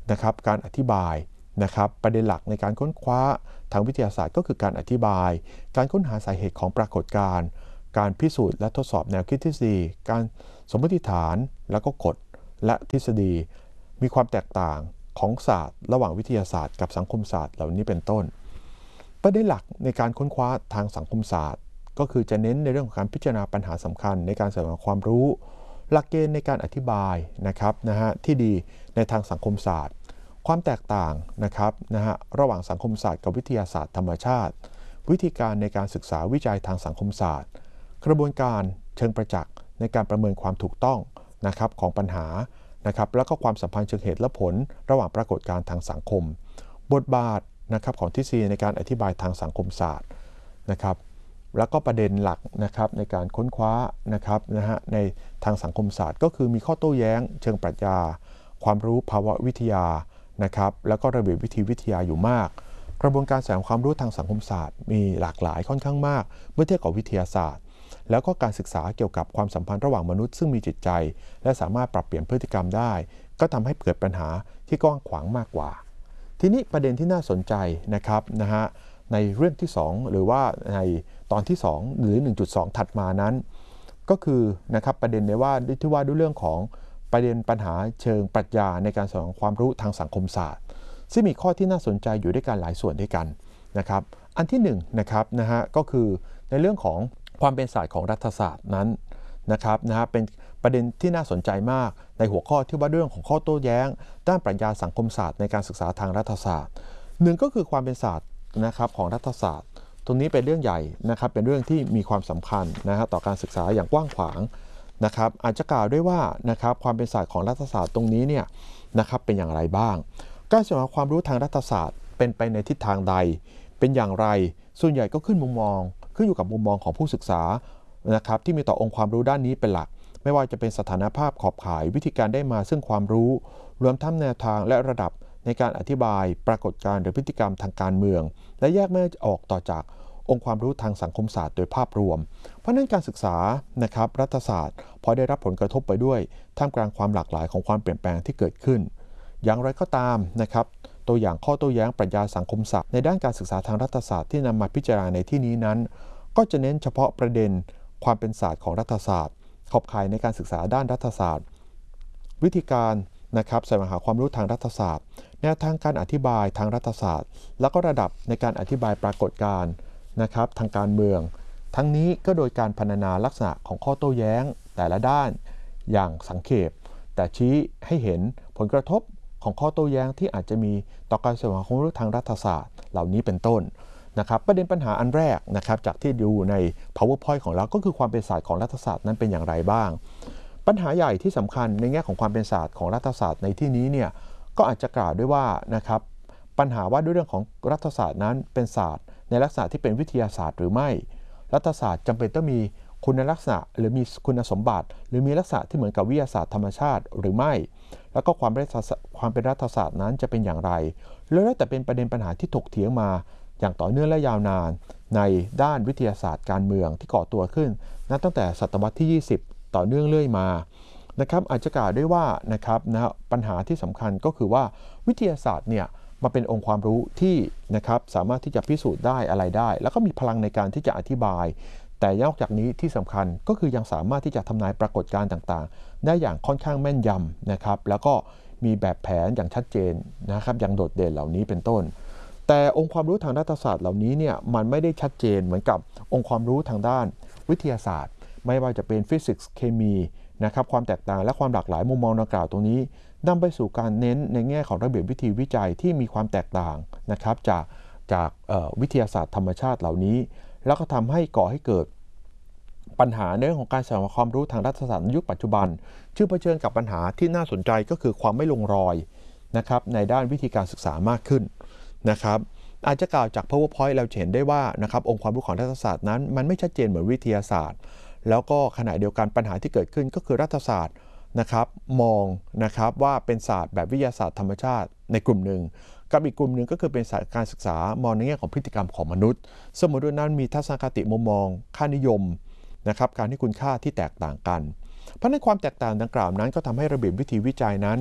นะครับการอธิบายนะครับประเด็นหลักในการค้นคว้าทางวิทยาศาสตร์ก็คือการอธิบายการค้นหาสาเหตุของปรากฏการณ์การพิสูจน์และทดสอบแนวคิดทฤษฎีการสมมติฐานแล้วก็กฎและทฤษฎีมีความแตกต่างของศาสตร์ระหว่างวิทยาศาสตร์กับสังคมศาสตร์เหล่านี้เป็นต้นประเด็นหลักในการค้นคว้าทางสังคมศาสตร์ก็คือจะเน้นในเรื่องของการพิจารณาปัญหาสำคัญในการแสวงหาความรู้หลักเกณฑ์ในการอธิบายนะครับที่ดีในทางสังคมศาสตร์ความแตกต่างนะครับระหว่างสังคมศาสตร์กับวิทยาศาสตร์ธรรมชาติวิธีการในการศึกษาวิจัยทางสังคมศาสตร์กระบวนการเชิงประจักษ์ในการประเมินความถูกต้องนะครับของปัญหานะครับแล้วก็ความสัมพันธ์เชิงเหตุและผลระหว่างปรากฏการณ์ทางสังคมบทบาทนะครับของทฤษฎีในการอธิบายทางสังคมศาสตร์นะครับแล้วก็ประเด็นหลักนะครับในการค้นคว้านะครับในทางสังคมศาสตร์ก็คือมีข้อโต้แย้งเชิงปรัชญาความรู้ภาวะวิทยานะครับแล้วก็ระเบียบวิธีวิทยาอยู่มากกระบวนการแสวงความรู้ทางสังคมศาสตร์มีหลากหลายค่อนข้างมากเมื่อเทียบกับวิทยาศาสตร์แล้วก็การศึกษาเกี่ยวกับความสัมพันธ์ระหว่างมนุษย์ซึ่งมีจิตใจและสามารถปรับเปลี่ยนพฤติกรรมได้ก็ทำให้เกิดปัญหาที่กว้างขวางมากกว่าทีนี้ประเด็นที่น่าสนใจนะครับในเรื่องที่2หรือว่าในตอนที่2หรือ 1.2 ถัดมานั้นก็คือนะครับประเด็นในว่าที่ว่าด้วยเรื่องของประเด็นปัญหาเชิงปรัชญาในการแสวงความรู้ทางสังคมศาสตร์ซึ่งมีข้อที่น่าสนใจอยู่ด้วยกันหลายส่วนด้วยกันนะครับอันที่1นะครับก็คือในเรื่องของความเป็นศาสตร์ของรัฐศาสตร์นั้นนะครับเป็นประเด็นที่น่าสนใจมากในหัวข้อที่ว่าเรื่องของข้อโต้แย้งด้านปรัชญาสังคมศาสตร์ในการศึกษาทางรัฐศาสตร์1ก็คือความเป็นศาสตร์นะครับของรัฐศาสตร์ตรงนี้เป็นเรื่องใหญ่นะครับเป็นเรื่องที่มีความสำคัญต่อการศึกษาอย่างกว้างขวางนะครับอาจจะกล่าวได้ว่านะครับความเป็นศาสตร์ของรัฐศาสตร์ตรงนี้เนี่ยนะครับเป็นอย่างไรบ้างการแสวงหาความรู้ทางรัฐศาสตร์เป็นไปในทิศทางใดเป็นอย่างไรส่วนใหญ่ก็ขึ้นอยู่กับมุมมองของผู้ศึกษานะครับที่มีต่อองค์ความรู้ด้านนี้เป็นหลักไม่ว่าจะเป็นสถานภาพขอบข่ายวิธีการได้มาซึ่งความรู้รวมทั้งแนวทางและระดับในการอธิบายปรากฏการณ์หรือพฤติกรรมทางการเมืองและแยกไม่ออกต่อจากองค์ความรู้ทางสังคมศาสตร์โดยภาพรวมเพราะนั้นการศึกษานะครับรัฐศาสตร์พอได้รับผลกระทบไปด้วยท่ามกลางความหลากหลายของความเปลี่ยนแปลงที่เกิดขึ้นอย่างไรก็ตามนะครับตัวอย่างข้อโต้แย้งปรัชญาสังคมศาสตร์ในด้านการศึกษาทางรัฐศาสตร์ที่นำมาพิจารณาในที่นี้นั้นก็จะเน้นเฉพาะประเด็นความเป็นศาสตร์ของรัฐศาสตร์ขอบข่ายในการศึกษาด้านรัฐศาสตร์วิธีการนะครับแสวงหาความรู้ทางรัฐศาสตร์แนวทางการอธิบายทางรัฐศาสตร์แล้วก็ระดับในการอธิบายปรากฏการณ์นะครับทางการเมืองทั้งนี้ก็โดยการพรรณนาลักษณะของข้อโต้แย้งแต่ละด้านอย่างสังเขปแต่ชี้ให้เห็นผลกระทบของข้อโต้แย้งที่อาจจะมีต่อการแสวงหาความรู้ทางรัฐศาสตร์เหล่านี้เป็นต้นนะครับประเด็นปัญหาอันแรกนะครับจากที่ดูใน PowerPoint ของเราก็คือความเป็นศาสตร์ของรัฐศาสตร์นั้นเป็นอย่างไรบ้างปัญหาใหญ่ที่สำคัญในแง่ของความเป็นศาสตร์ของรัฐศาสตร์ในที่นี้เนี่ยก็อาจจะกล่าวด้วยว่านะครับปัญหาว่าด้วยเรื่องของรัฐศาสตร์นั้นเป็นศาสตร์ในลักษณะที่เป็นวิทยาศาสตร์หรือไม่รัฐศาสตร์จำเป็นต้องมีคุณลักษณะหรือมีคุณสมบัติหรือมีลักษณะที่เหมือนกับวิทยาศาสตร์ธรรมชาติหรือไม่แล้วก็ความเป็นรัฐศาสตร์นั้นจะเป็นอย่างไรแล้วแต่เป็นประเด็นปัญหาที่ถกเถียงมาอย่างต่อเนื่องและยาวนานในด้านวิทยาศาสตร์การเมืองที่ก่อตัวขึ้นนับตั้งแต่ศตวรรษที่20ต่อเนื่องเรื่อยมานะครับอาจจะกล่าวได้ว่านะครับปัญหาที่สำคัญก็คือว่าวิทยาศาสตร์เนี่ยมาเป็นองค์ความรู้ที่นะครับสามารถที่จะพิสูจน์ได้อะไรได้แล้วก็มีพลังในการที่จะอธิบายแต่นอกจากนี้ที่สำคัญก็คือยังสามารถที่จะทำนายปรากฏการณ์ต่างๆได้อย่างค่อนข้างแม่นยำนะครับแล้วก็มีแบบแผนอย่างชัดเจนนะครับอย่างโดดเด่นเหล่านี้เป็นต้นแต่องค์ความรู้ทางรัฐศาสตร์เหล่านี้เนี่ยมันไม่ได้ชัดเจนเหมือนกับองค์ความรู้ทางด้านวิทยาศาสตร์ไม่ว่าจะเป็นฟิสิกส์เคมีนะครับความแตกต่างและความหลากหลายมุมมองดังกล่าวตรงนี้นำไปสู่การเน้นในแง่ของระเบียบวิธีวิจัยที่มีความแตกต่างนะครับจากวิทยาศาสตร์ธรรมชาติเหล่านี้แล้วก็ทำให้ก่อให้เกิดปัญหาในเรื่องของการแสวงหาความรู้ทางรัฐศาสตร์ในยุคปัจจุบันซึ่งเผชิญกับปัญหาที่น่าสนใจก็คือความไม่ลงรอยนะครับในด้านวิธีการศึกษามากขึ้นนะครับอาจจะกล่าวจาก PowerPoint เราเห็นได้ว่านะครับองค์ความรู้ของรัฐศาสตร์นั้นมันไม่ชัดเจนเหมือนวิทยาศาสตร์แล้วก็ขณะเดียวกันปัญหาที่เกิดขึ้นก็คือรัฐศาสตร์นะครับมองนะครับว่าเป็นศาสตร์แบบวิทยาศาสตร์ธรรมชาติในกลุ่มหนึ่งกับอีกกลุ่มหนึ่งก็คือเป็นศาสตร์การศึกษามองในแง่ของพฤติกรรมของมนุษย์สมมติว่านั้นมีทัศนคติมุมมองค่านิยมนะครับการให้คุณค่าที่แตกต่างกันเพราะในความแตกต่างดังกล่าวนั้นก็ทำให้ระเบียบวิธีวิจัยนั้น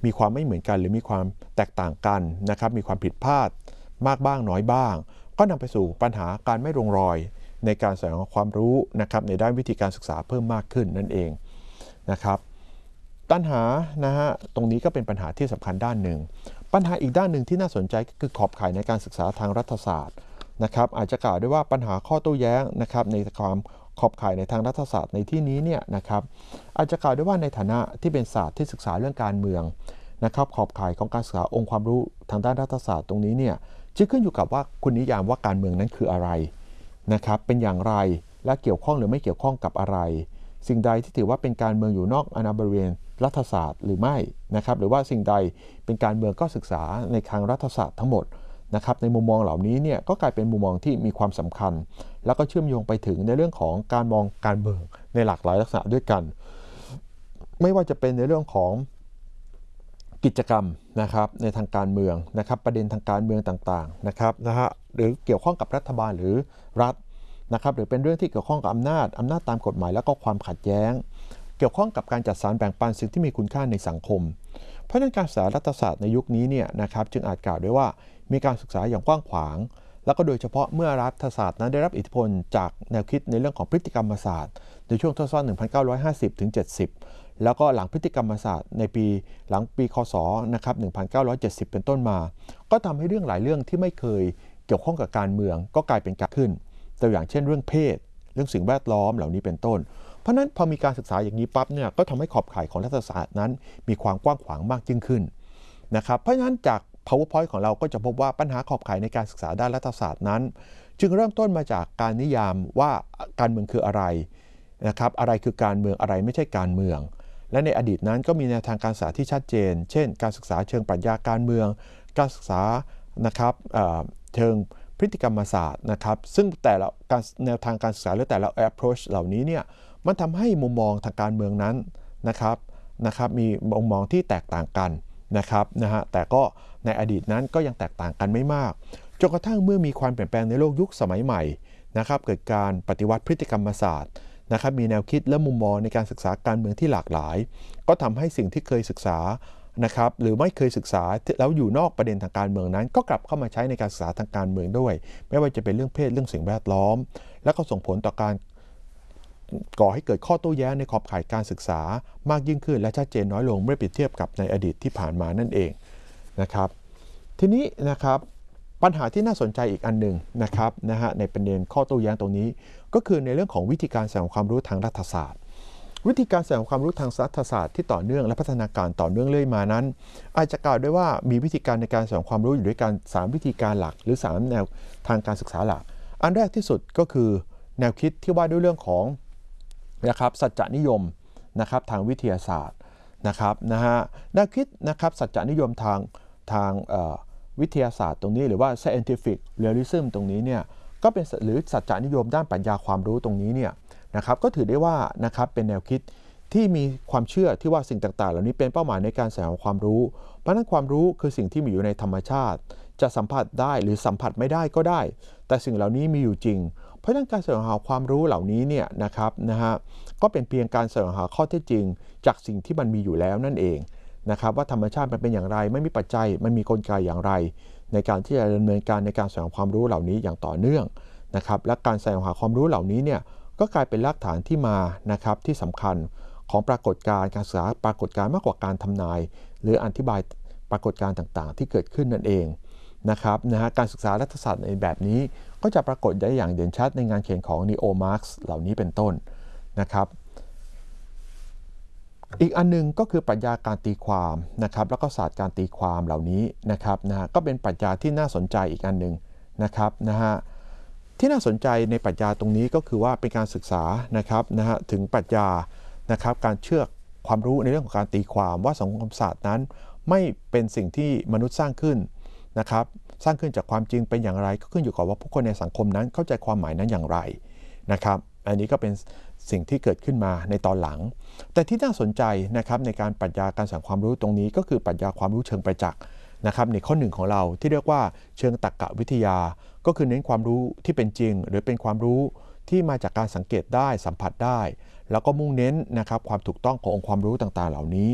มีความไม่เหมือนกันหรือมีความแตกต่างกันนะครับมีความผิดพลาดมากบ้างน้อยบ้างก็นำไปสู่ปัญหาการไม่ลงรอยในการแสวงหาความรู้นะครับในด้านวิธีการศึกษาเพิ่มมากขึ้นนั่นเองนะครับปัญหานะฮะตรงนี้ก็เป็นปัญหาที่สำคัญด้านหนึ่งปัญหาอีกด้านหนึ่งที่น่าสนใจก็คือขอบข่ายในการศึกษาทางรัฐศาสตร์นะครับอาจจะกล่าวได้ว่าปัญหาข้อโต้แย้งนะครับในความขอบข่ายในทางรัฐศาสตร์ในที่นี้เนี่ยนะครับอาจจะกล่าวได้ว่าในฐานะที่เป็นศาสตร์ที่ศึกษาเรื่องการเมืองนะครับขอบข่ายของการศึกษาองค์ความรู้ทางด้านรัฐศาสตร์ตรงนี้เนี่ยจะขึ้นอยู่กับว่าคุณนิยามว่าการเมืองนั้นคืออะไรนะครับเป็นอย่างไรและเกี่ยวข้องหรือไม่เกี่ยวข้องกับอะไรสิ่งใดที่ถือว่าเป็นการเมืองอยู่นอกอาณาบริเวณรัฐศาสตร์หรือไม่นะครับหรือว่าสิ่งใดเป็นการเมืองก็ศึกษาในทางรัฐศาสตร์ทั้งหมดนะครับในมุมมองเหล่านี้เนี่ยก็กลายเป็นมุมมองที่มีความสำคัญแล้วก็เชื่อมโยงไปถึงในเรื่องของการมองการเมืองในหลากหลายลักษณะด้วยกันไม่ว่าจะเป็นในเรื่องของกิจกรรมนะครับในทางการเมืองนะครับประเด็นทางการเมืองต่างๆนะครับหรือเกี่ยวข้องกับรัฐบาลหรือรัฐนะครับหรือเป็นเรื่องที่เกี่ยวข้องกับอำนาจตามกฎหมายแล้วก็ความขัดแย้งเกี่ยวข้องกับการจัดสรรแบ่งปันสิ่งที่มีคุณค่าในสังคมเพราะฉะนั้นการศึกษารัฐศาสตร์ในยุคนี้เนี่ยนะครับจึงอาจกล่าวได้ว่ามีการศึกษาอย่างกว้างขวางแล้วก็โดยเฉพาะเมื่อรัฐศาสตร์นั้นได้รับอิทธิพลจากแนวคิดในเรื่องของพฤติกรรมศาสตร์ในช่วงทศวรรษ 1950 ถึง 70 แล้วก็หลังพฤติกรรมศาสตร์ในหลังปีคศนะครับ 1970 เป็นต้นมาก็ทำให้เรื่องหลายเรื่องที่ไม่เคยเกี่ยวข้องกับการเมืองก็กลายเป็นการขึ้นตัวอย่างเช่นเรื่องเพศเรื่องสิ่งแวดล้อมเหล่านี้เป็นต้นเพราะนั้นพอมีการศึกษาอย่างนี้ปั๊บเนี่ยก็ทำให้ขอบข่ายของรัฐศาสตร์นั้นมีความกว้างขวางมากยิ่งขึ้นนะครับเพราะฉะนั้นจาก PowerPoint ของเราก็จะพบว่าปัญหาขอบข่ายในการศึกษาด้านรัฐศาสตร์นั้นจึงเริ่มต้นมาจากการนิยามว่าการเมืองคืออะไรนะครับอะไรคือการเมืองอะไรไม่ใช่การเมืองและในอดีตนั้นก็มีแนวทางการศึกษาที่ชัดเจนเช่นการศึกษาเชิงปรัชญาการเมืองการศึกษานะครับเชิงพฤติกรรมศาสตร์นะครับซึ่งแต่ละแนวทางการศึกษาหรือแต่ละ approach เหล่านี้เนี่ยมันทำให้มุมมองทางการเมืองนั้นนะครับมีมุมมองที่แตกต่างกันนะครับแต่ก็ในอดีตนั้นก็ยังแตกต่างกันไม่มากจนกระทั่งเมื่อมีความเปลี่ยนแปลงในโลกยุคสมัยใหม่นะครับเกิดการปฏิวัติพฤติกรรมศาสตร์นะครับมีแนวคิดและมุมมองในการศึกษาการเมืองที่หลากหลายก็ทำให้สิ่งที่เคยศึกษานะครับหรือไม่เคยศึกษาแล้วอยู่นอกประเด็นทางการเมืองนั้นก็กลับเข้ามาใช้ในการศึกษาทางการเมืองด้วยไม่ว่าจะเป็นเรื่องเพศเรื่องสิ่งแวดล้อมและก็ส่งผลต่อการก่อให้เกิดข้อโต้แย้งในขอบข่ายการศึกษามากยิ่งขึ้นและชัดเจนน้อยลงเมื่อเปรียบเทียบกับในอดีตที่ผ่านมานั่นเองนะครับทีนี้นะครับปัญหาที่น่าสนใจอีกอันหนึ่งนะครับในประเด็นข้อโต้แย้งตรงนี้ก็คือในเรื่องของวิธีการแสดงความรู้ทางรัฐศาสตร์วิธีการแสดงความรู้ทางรัฐศาสตร์ที่ต่อเนื่องและพัฒนาการต่อเนื่องเรื่อยมานั้นอาจจะกล่าวได้ว่ามีวิธีการในการแสดงความรู้อยู่ด้วยกัน3วิธีการหลักหรือ3แนวทางการศึกษาหลักอันแรกที่สุดก็คือแนวคิดที่ว่าด้วยเรื่องของนะครับสัจจนิยมนะครับทางวิทยาศาสตร์นะครับแนวคิดนะครับสัจจนิยมทางวิทยาศาสตร์ตรงนี้หรือว่า scientific realism ตรงนี้เนี่ยก็เป็นหรือสัจจนิยมด้านปรัชญาความรู้ตรงนี้เนี่ยนะครับก็ถือได้ว่านะครับเป็นแนวคิดที่มีความเชื่อที่ว่าสิ่งต่างๆเหล่านี้เป็นเป้าหมายในการแสวงความรู้เพราะฉะนั้นความรู้คือสิ่งที่มีอยู่ในธรรมชาติจะสัมผัสได้หรือสัมผัสไม่ได้ก็ได้แต่สิ่งเหล่านี้มีอยู่จริงเพราะฉะนั้นการแสวงหาความรู้เหล่านี้เนี่ยนะครับก็เป็นเพียงการแสวงหาข้อเท็จจริงจากสิ่งที่มันมีอยู่แล้วนั่นเองนะครับว่าธรรมชาติมันเป็นอย่างไรไม่มีปัจจัยมันมีกลไกอย่างไรในการที่จะดำเนินการในการแสวงความรู้เหล่านี้อย่างต่อเนื่องนะครับและการแสวงหาความรู้เหล่านี้เนี่ยก็กลายเป็นรากฐานที่มานะครับที่สำคัญของปรากฏการณ์การศึกษาปรากฏการณ์มากกว่าการทำนายหรืออธิบายปรากฏการณ์ต่างๆที่เกิดขึ้นนั่นเองนะครับการศึกษารัฐศาสตร์ในแบบนี้ก็จะปรากฏได้อย่างเด่นชัดในงานเขียนของนีโอมาร์กซ์เหล่านี้เป็นต้นนะครับอีกอันนึงก็คือปรัชญาการตีความนะครับแล้วก็ศาสตร์การตีความเหล่านี้นะครับก็เป็นปรัชญาที่น่าสนใจอีกอันนึงนะครับที่น่าสนใจในปรัชญาตรงนี้ก็คือว่าเป็นการศึกษานะครับถึงปรัชญานะครับการเชื่อความรู้ในเรื่องของการตีความว่าสังคมศาสตร์นั้นไม่เป็นสิ่งที่มนุษย์สร้างขึ้นนะครับสร้างขึ้นจากความจริงเป็นอย่างไรก็ขึ้นอยู่กับว่าผู้คนในสังคมนั้นเข้าใจความหมายนั้นอย่างไรนะครับอันนี้ก็เป็นสิ่งที่เกิดขึ้นมาในตอนหลังแต่ที่น่าสนใจนะครับในการปรัชญาการแสดงความรู้ตรงนี้ก็คือปรัชญาความรู้เชิงประจักษ์นะครับในข้อหนึ่งของเราที่เรียกว่าเชิงตรรกะวิทยาก็คือเน้นความรู้ที่เป็นจริงหรือเป็นความรู้ที่มาจากการสังเกตได้สัมผัสได้แล้วก็มุ่งเน้นนะครับความถูกต้องขององค์ความรู้ต่างๆเหล่านี้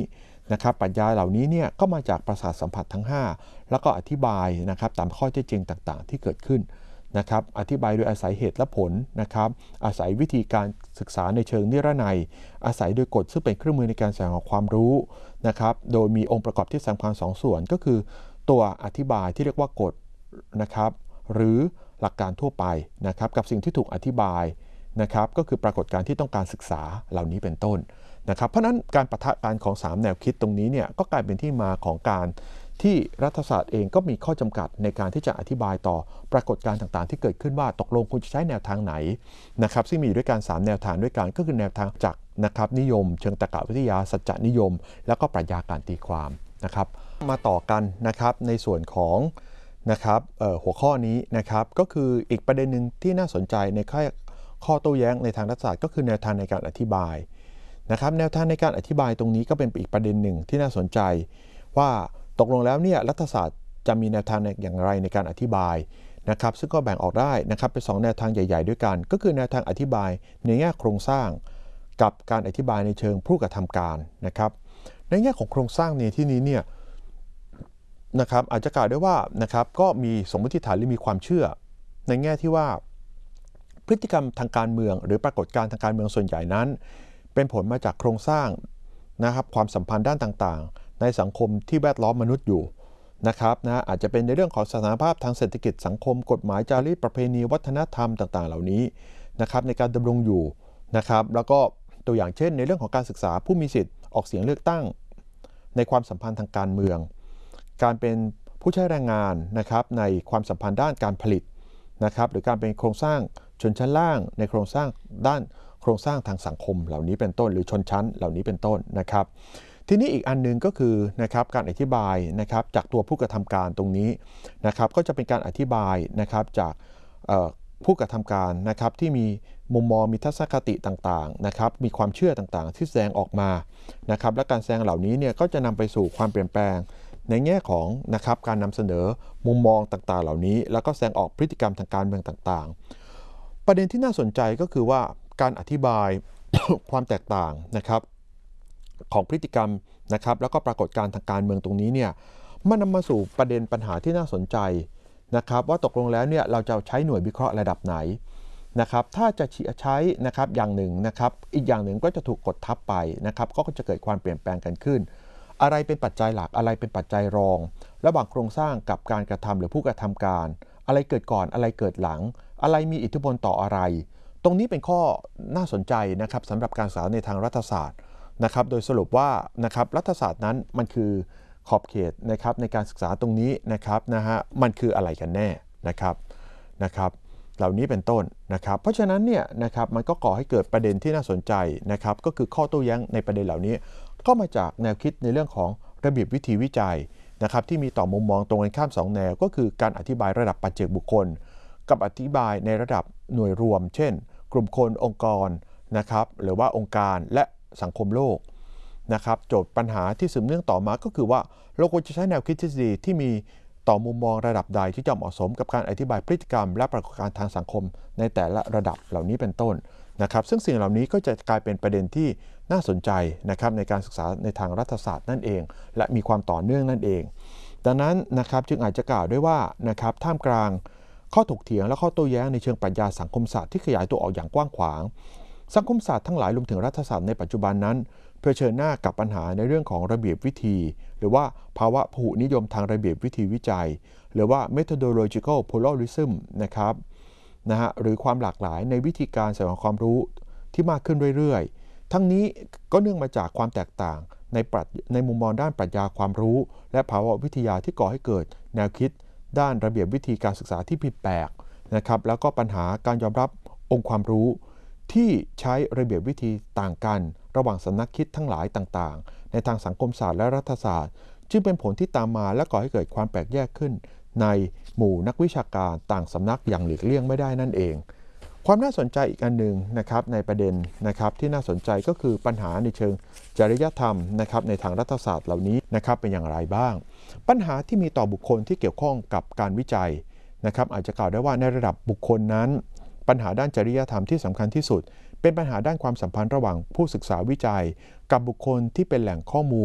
นะครับปรัชญาเหล่านี้เนี่ยก็มาจากประสาทสัมผัสทั้ง5แล้วก็อธิบายนะครับตามข้อเท็จจริงต่างๆที่เกิดขึ้นนะครับอธิบายโดยอาศัยเหตุและผลนะครับอาศัยวิธีการศึกษาในเชิงนิรนัยอาศัยโดยกฎซึ่งเป็นเครื่องมือในการแสดงออกความรู้นะครับโดยมีองค์ประกอบที่สำคัญ2ส่วนก็คือตัวอธิบายที่เรียกว่ากฎนะครับหรือหลักการทั่วไปนะครับกับสิ่งที่ถูกอธิบายนะครับก็คือปรากฏการณ์ที่ต้องการศึกษาเหล่านี้เป็นต้นนะครับเพราะนั้นการปะทะกันของ3แนวคิดตรงนี้เนี่ยก็กลายเป็นที่มาของการที่รัฐศาสตร์เองก็มีข้อจำกัดในการที่จะอธิบายต่อปรากฏการณ์ต่างๆที่เกิดขึ้นว่าตกลงคุณจะใช้แนวทางไหนนะครับซึ่งมีอยู่ด้วยกัน3แนวทางด้วยกันก็คือแนวทางจากนะครับนิยมเชิงตรรกวิทยาสัจจนิยมแล้วก็ปรัชญาการตีความนะครับมาต่อกันนะครับในส่วนของนะครับหัวข้อนี้นะครับก็คืออีกประเด็นหนึ่งที่น่าสนใจในข้อโต้แย้งในทางรัฐศาสตร์ก็คือแนวทางในการอธิบายนะครับแนวทางในการอธิบายตรงนี้ก็เป็นอีกประเด็นหนึ่งที่น่าสนใจว่าตกลงแล้วเนี่ยรัฐศาสตร์จะมีแนวทางอย่างไรในการอธิบายนะครับซึ่งก็แบ่งออกได้นะครับเป็น2แนวทางใหญ่ๆด้วยกันก็คือแนวทางอธิบายในแง่โครงสร้างกับการอธิบายในเชิงผู้กระทำการนะครับในแง่ของโครงสร้างในที่นี้เนี่ยนะครับอาจจะกล่าวได้ว่านะครับก็มีสมมติฐานหรือมีความเชื่อในแง่ที่ว่าพฤติกรรมทางการเมืองหรือปรากฏการณ์ทางการเมืองส่วนใหญ่นั้นเป็นผลมาจากโครงสร้างนะครับความสัมพันธ์ด้านต่างๆในสังคมที่แวดล้อมมนุษย์อยู่นะครับอาจจะเป็นในเรื่องของสถานภาพทางเศรษฐกิจสังคมกฎหมายจารีตประเพณีวัฒนธรรมต่างๆเหล่านี้นะครับในการดำรงอยู่นะครับแล้วก็ตัวอย่างเช่นในเรื่องของการศึกษาผู้มีสิทธิ์ออกเสียงเลือกตั้งในความสัมพันธ์ทางการเมืองการเป็นผู้ใช้แรงงานนะครับในความสัมพันธ์ด้านการผลิตนะครับหรือการเป็นโครงสร้างชนชั้นล่างในโครงสร้างด้านโครงสร้างทางสังคมเหล่านี้เป็นต้นหรือชนชั้นเหล่านี้เป็นต้นนะครับทีนี้อีกอันนึงก็คือนะครับการอธิบายนะครับจากตัวผู้กระทำการตรงนี้นะครับก็จะเป็นการอธิบายนะครับจากผู้กระทำการนะครับที่มีมุมมองมีทัศนคติต่างๆนะครับมีความเชื่อต่างๆที่แสดงออกมานะครับและการแสดงเหล่านี้เนี่ยก็จะนำไปสู่ความเปลี่ยนแปลงในแง่ของนะครับการนำเสนอมุมมองต่างๆเหล่านี้แล้วก็แสดงออกพฤติกรรมทางการเมืองต่างๆประเด็นที่น่าสนใจก็คือว่าการอธิบาย ความแตกต่างนะครับของพฤติกรรมนะครับแล้วก็ปรากฏการณ์ทางการเมืองตรงนี้เนี่ยมันนำมาสู่ประเด็นปัญหาที่น่าสนใจนะครับว่าตกลงแล้วเนี่ยเราจะใช้หน่วยวิเคราะห์ระดับไหนนะครับถ้าจะใช้นะครับอย่างหนึ่งนะครับอีกอย่างหนึ่งก็จะถูกกดทับไปนะครับก็จะเกิดความเปลี่ยนแปลงกันขึ้นอะไรเป็นปัจจัยหลักอะไรเป็นปัจจัยรองระหว่างโครงสร้างกับการกระทำหรือผู้กระทำการอะไรเกิดก่อนอะไรเกิดหลังอะไรมีอิทธิพลต่ออะไรตรงนี้เป็นข้อน่าสนใจนะครับสำหรับการศึกษาในทางรัฐศาสตร์นะครับโดยสรุปว่านะครับรัฐศาสตร์นั้นมันคือขอบเขตนะครับในการศึกษาตรงนี้นะครับมันคืออะไรกันแน่นะครับเหล่านี้เป็นต้นนะครับเพราะฉะนั้นเนี่ยนะครับมันก็ก่อให้เกิดประเด็นที่น่าสนใจนะครับก็คือข้อโต้แย้งในประเด็นเหล่านี้ก็มาจากแนวคิดในเรื่องของระเบียบวิธีวิจัยนะครับที่มีต่อมุมมองตรงกันข้าม2แนวก็คือการอธิบายระดับปัจเจกบุคคลกับอธิบายในระดับหน่วยรวมเช่นกลุ่มคนองค์กรนะครับหรือว่าองค์การและสังคมโลกนะครับโจทย์ปัญหาที่สืบเนื่องต่อมาก็คือว่าเราควรจะใช้แนวคิดทฤษฎีที่มีต่อมุมมองระดับใดที่จะเหมาะสมกับการอธิบายพฤติกรรมและปรากฏการณ์ทางสังคมในแต่ละระดับเหล่านี้เป็นต้นนะครับซึ่งสิ่งเหล่านี้ก็จะกลายเป็นประเด็นที่น่าสนใจนะครับในการศึกษาในทางรัฐศาสตร์นั่นเองและมีความต่อเนื่องนั่นเองดังนั้นนะครับจึงอาจจะกล่าวได้ว่านะครับท่ามกลางข้อถกเถียงและข้อโต้แย้งในเชิงปรัชญาสังคมศาสตร์ที่ขยายตัวออกอย่างกว้างขวางสังคมศาสตร์ทั้งหลายรวมถึงรัฐศาสตร์ในปัจจุบันนั้นเผชิญหน้ากับปัญหาในเรื่องของระเบียบวิธีหรือว่าภาวะพหุนิยมทางระเบียบวิธีวิจัยหรือว่า methodological pluralism นะครับหรือความหลากหลายในวิธีการแสดงความรู้ที่มากขึ้นเรื่อยๆทั้งนี้ก็เนื่องมาจากความแตกต่างในมุมมองด้านปรัชญาความรู้และภาวะวิทยาที่ก่อให้เกิดแนวคิดด้านระเบียบวิธีการศึกษาที่ผิดแปลกนะครับแล้วก็ปัญหาการยอมรับองค์ความรู้ที่ใช้ระเบียบวิธีต่างกันระหว่างสำนักคิดทั้งหลายต่างๆในทางสังคมศาสตร์และรัฐศาสตร์จึงเป็นผลที่ตามมาและก่อให้เกิดความแปลกแยกขึ้นในหมู่นักวิชาการต่างสำนักอย่างหลีกเลี่ยงไม่ได้นั่นเองความน่าสนใจอีกอันหนึ่งนะครับในประเด็นนะครับที่น่าสนใจก็คือปัญหาในเชิงจริยธรรมนะครับในทางรัฐศาสตร์เหล่านี้นะครับเป็นอย่างไรบ้างปัญหาที่มีต่อบุคคลที่เกี่ยวข้องกับการวิจัยนะครับอาจจะกล่าวได้ว่าในระดับบุคคลนั้นปัญหาด้านจริยธรรมที่สำคัญที่สุดเป็นปัญหาด้านความสัมพันธ์ระหว่างผู้ศึกษาวิจัยกับบุคคลที่เป็นแหล่งข้อมูล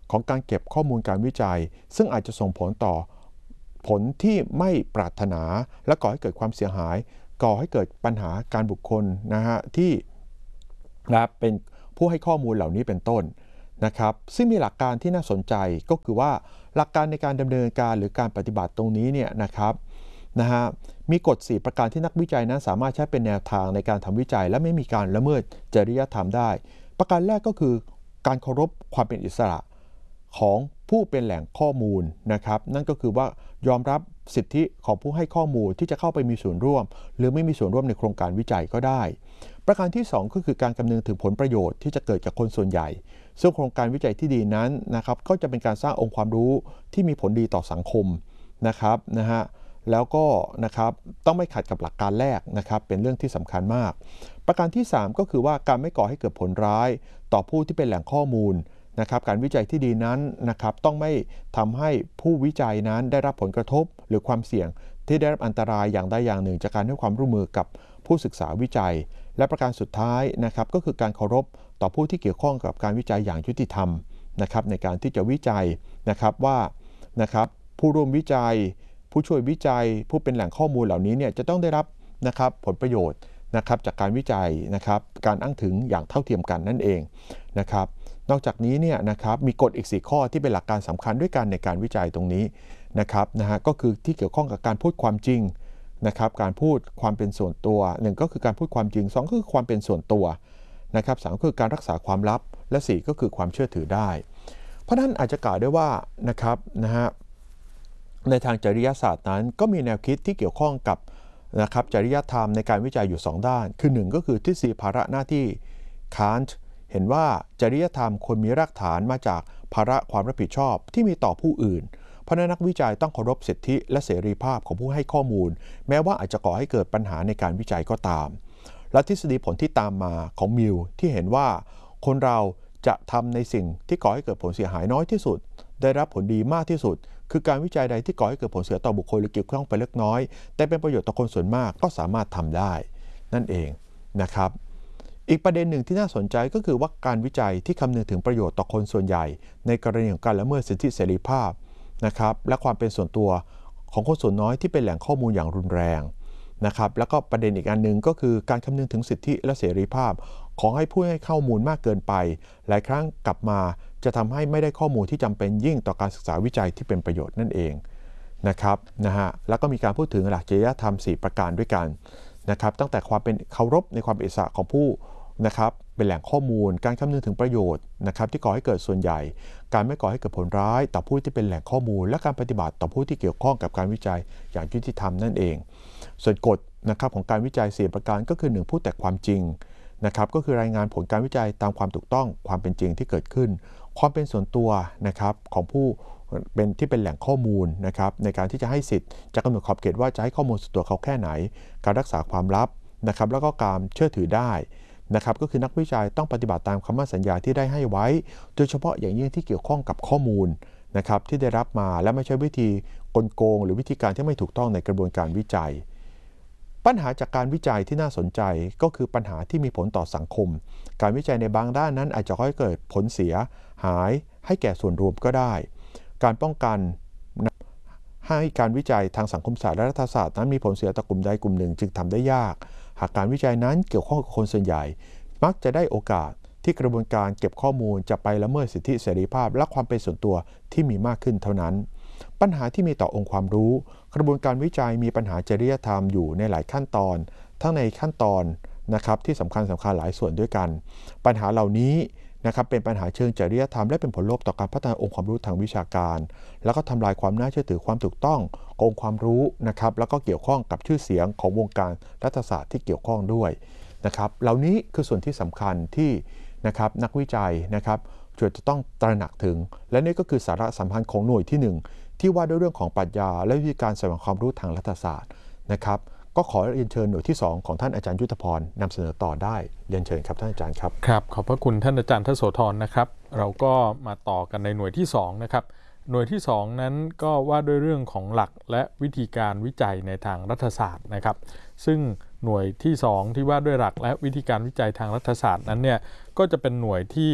ของการเก็บข้อมูลการวิจัยซึ่งอาจจะส่งผลต่อผลที่ไม่ปรารถนาและก่อให้เกิดความเสียหายก่อให้เกิดปัญหาการบุคคลนะฮะที่เป็นผู้ให้ข้อมูลเหล่านี้เป็นต้นนะครับซึ่งมีหลักการที่น่าสนใจก็คือว่าหลักการในการดำเนินการหรือการปฏิบัติตรงนี้เนี่ยนะครับมีกฎ4ประการที่นักวิจัยนั้นสามารถใช้เป็นแนวทางในการทำวิจัยและไม่มีการละเมิดจริยธรรมได้ประการแรกก็คือการเคารพความเป็นอิสระของผู้เป็นแหล่งข้อมูลนะครับนั่นก็คือว่ายอมรับสิทธิของผู้ให้ข้อมูลที่จะเข้าไปมีส่วนร่วมหรือไม่มีส่วนร่วมในโครงการวิจัยก็ได้ประการที่2ก็คือการคำนึงถึงผลประโยชน์ที่จะเกิดกับคนส่วนใหญ่ซึ่งโครงการวิจัยที่ดีนั้นนะครับก็จะเป็นการสร้างองค์ความรู้ที่มีผลดีต่อสังคมนะครับแล้วก็นะครับต้องไม่ขัดกับหลักการแรกนะครับเป็นเรื่องที่สำคัญมากประการที่3ก็คือว่าการไม่ก่อให้เกิดผลร้ายต่อผู้ที่เป็นแหล่งข้อมูลนะครับการวิจัยที่ดีนั้นนะครับต้องไม่ทำให้ผู้วิจัยนั้นได้รับผลกระทบหรือความเสี่ยงที่ได้รับอันตรายอย่างใดอย่างหนึ่งจากการให้ความร่วมมือกับผู้ศึกษาวิจัยและประการสุดท้ายนะครับก็คือการเคารพต่อผู้ที่เกี่ยวข้องกับการวิจัยอย่างยุติธรรมนะครับในการที่จะวิจัยนะครับว่านะครับผู้ร่วมวิจัยผู้ช่วยวิจัยผู้เป็นแหล่งข้อมูลเหล่านี้เนี่ยจะต้องได้รับนะครับผลประโยชน์นะครับจากการวิจัยนะครับการอ้างถึงอย่างเท่าเทียมกันนั่นเองนะครับนอกจากนี้เนี่ยนะครับมีกฎอีก4ข้อที่เป็นหลักการสำคัญด้วยกันในการวิจัยตรงนี้นะครับก็คือที่เกี่ยวข้องกับการพูดความจริงนะครับการพูดความเป็นส่วนตัว1ก็คือการพูดความจริง2ก็คือความเป็นส่วนตัวนะครับ3ก็คือการรักษาความลับและ4ก็คือความเชื่อถือได้เพราะนั้นอาจจะกล่าวได้ว่านะครับในทางจริยศาสตร์นั้นก็มีแนวคิดที่เกี่ยวข้องกับนะครับจริยธรรมในการวิจัยอยู่2ด้านคือ1ก็คือทฤษฎีภาระหน้าที่คานต์เห็นว่าจริยธรรมควรมีรากฐานมาจากภาระความรับผิดชอบที่มีต่อผู้อื่นเพราะนักวิจัยต้องเคารพสิทธิและเสรีภาพของผู้ให้ข้อมูลแม้ว่าอาจจะก่อให้เกิดปัญหาในการวิจัยก็ตามและทฤษฎีผลที่ตามมาของมิลที่เห็นว่าคนเราจะทำในสิ่งที่ก่อให้เกิดผลเสียหายน้อยที่สุดได้รับผลดีมากที่สุดคือการวิจัยใดที่ก่อให้เกิดผลเสียต่อบุคคลหรือเกี่ยวข้องไปเล็กน้อยแต่เป็นประโยชน์ต่อคนส่วนมากก็สามารถทำได้นั่นเองนะครับอีกประเด็นหนึ่งที่น่าสนใจก็คือว่าการวิจัยที่คำนึงถึงประโยชน์ต่อคนส่วนใหญ่ในกรณีของการละเมิดสิทธิเสรีภาพนะครับและความเป็นส่วนตัวของคนส่วนน้อยที่เป็นแหล่งข้อมูลอย่างรุนแรงนะครับแล้วก็ประเด็นอีกอันนึงก็คือการคำนึงถึงสิทธิและเสรีภาพของให้ผู้ให้ข้อมูลมากเกินไปหลายครั้งกลับมาจะทำให้ไม่ได้ข้อมูลที่จำเป็นยิ่งต่อการศึกษาวิจัยที่เป็นประโยชน์นั่นเองนะครับแล้วก็มีการพูดถึงหลักจริยธรรม4ประการด้วยกันนะครับตั้งแต่ความเป็นเคารพในความเป็นอิสระของผู้นะครับเป็นแหล่งข้อมูลการคำนึงถึงประโยชน์นะครับที่ก่อให้เกิดส่วนใหญ่การไม่ก่อให้เกิดผลร้ายต่อผู้ที่เป็นแหล่งข้อมูลและการปฏิบัติต่อผู้ที่เกี่ยวข้องกับการวิจัยอย่างยุติธรรมนั่นเองส่วนกฎนะครับของการวิจัย4ประการก็คือ1พูดแต่ความจริงนะครับก็คือรายงานผลการวิจัยตามความถูกต้องความเป็นจริงที่เกิดขึ้นความเป็นส่วนตัวนะครับของผู้เป็นที่เป็นแหล่งข้อมูลนะครับในการที่จะให้สิทธิ์จะกำหนดขอบเขตว่าจะให้ข้อมูลส่วนตัวเขาแค่ไหนการรักษาความลับนะครับแล้วก็การเชื่อถือได้นะครับก็คือนักวิจัยต้องปฏิบัติตามคำมั่นสัญญาที่ได้ให้ไว้โดยเฉพาะอย่างยิ่งที่เกี่ยวข้องกับข้อมูลนะครับที่ได้รับมาและไม่ใช่วิธีกลโกงหรือวิธีการที่ไม่ถูกต้องในกระบวนการวิจัยปัญหาจากการวิจัยที่น่าสนใจก็คือปัญหาที่มีผลต่อสังคมการวิจัยในบางด้านนั้นอาจจะก่อให้เกิดผลเสียหายให้แก่ส่วนรวมก็ได้การป้องกันให้การวิจัยทางสังคมศาสตร์และรัฐศาสตร์นั้นมีผลเสียต่อกลุ่มใดกลุ่มหนึ่งจึงทำได้ยากหากการวิจัยนั้นเกี่ยวข้องกับคนส่วนใหญ่มักจะได้โอกาสที่กระบวนการเก็บข้อมูลจะไปละเมิดสิทธิเสรีภาพและความเป็นส่วนตัวที่มีมากขึ้นเท่านั้นปัญหาที่มีต่อองค์ความรู้กระบวนการวิจัยมีปัญหาจริยธรรมอยู่ในหลายขั้นตอนทั้งในขั้นตอนนะครับที่สำคัญหลายส่วนด้วยกันปัญหาเหล่านี้นะครับเป็นปัญหาเชิงจริยธรรมและเป็นผลลบต่อการพัฒนาองค์ความรู้ทางวิชาการแล้วก็ทำลายความน่าเชื่อถือความถูกต้องขององค์ความรู้นะครับแล้วก็เกี่ยวข้องกับชื่อเสียงของวงการรัฐศาสตร์ที่เกี่ยวข้องด้วยนะครับเหล่านี้คือส่วนที่สำคัญที่นะครับนักวิจัยนะครับจะต้องตระหนักถึงและนี่ก็คือสาระสำคัญของหน่วยที่1ที่ว่าด้วยเรื่องของปรัชญาและวิธีการแสวงความรู้ทางรัฐศาสตร์นะครับก็ขอเรียนเชิญหน่วยที่2ของท่านอาจารย์ยุทธพรนำเสนอต่อได้เรียนเชิญครับท่านอาจารย์ครับครับขอบพระคุณท่านอาจารย์ทโสธรนะครับเราก็มาต่อกันในหน่วยที่2นะครับหน่วยที่2นั้นก็ว่าด้วยเรื่องของหลักและวิธีการวิจัยในทางรัฐศาสตร์นะครับซึ่งหน่วยที่2ที่ว่าด้วยหลักและวิธีการวิจัยทางรัฐศาสตร์นั้นเนี่ยก็จะเป็นหน่วยที่ผ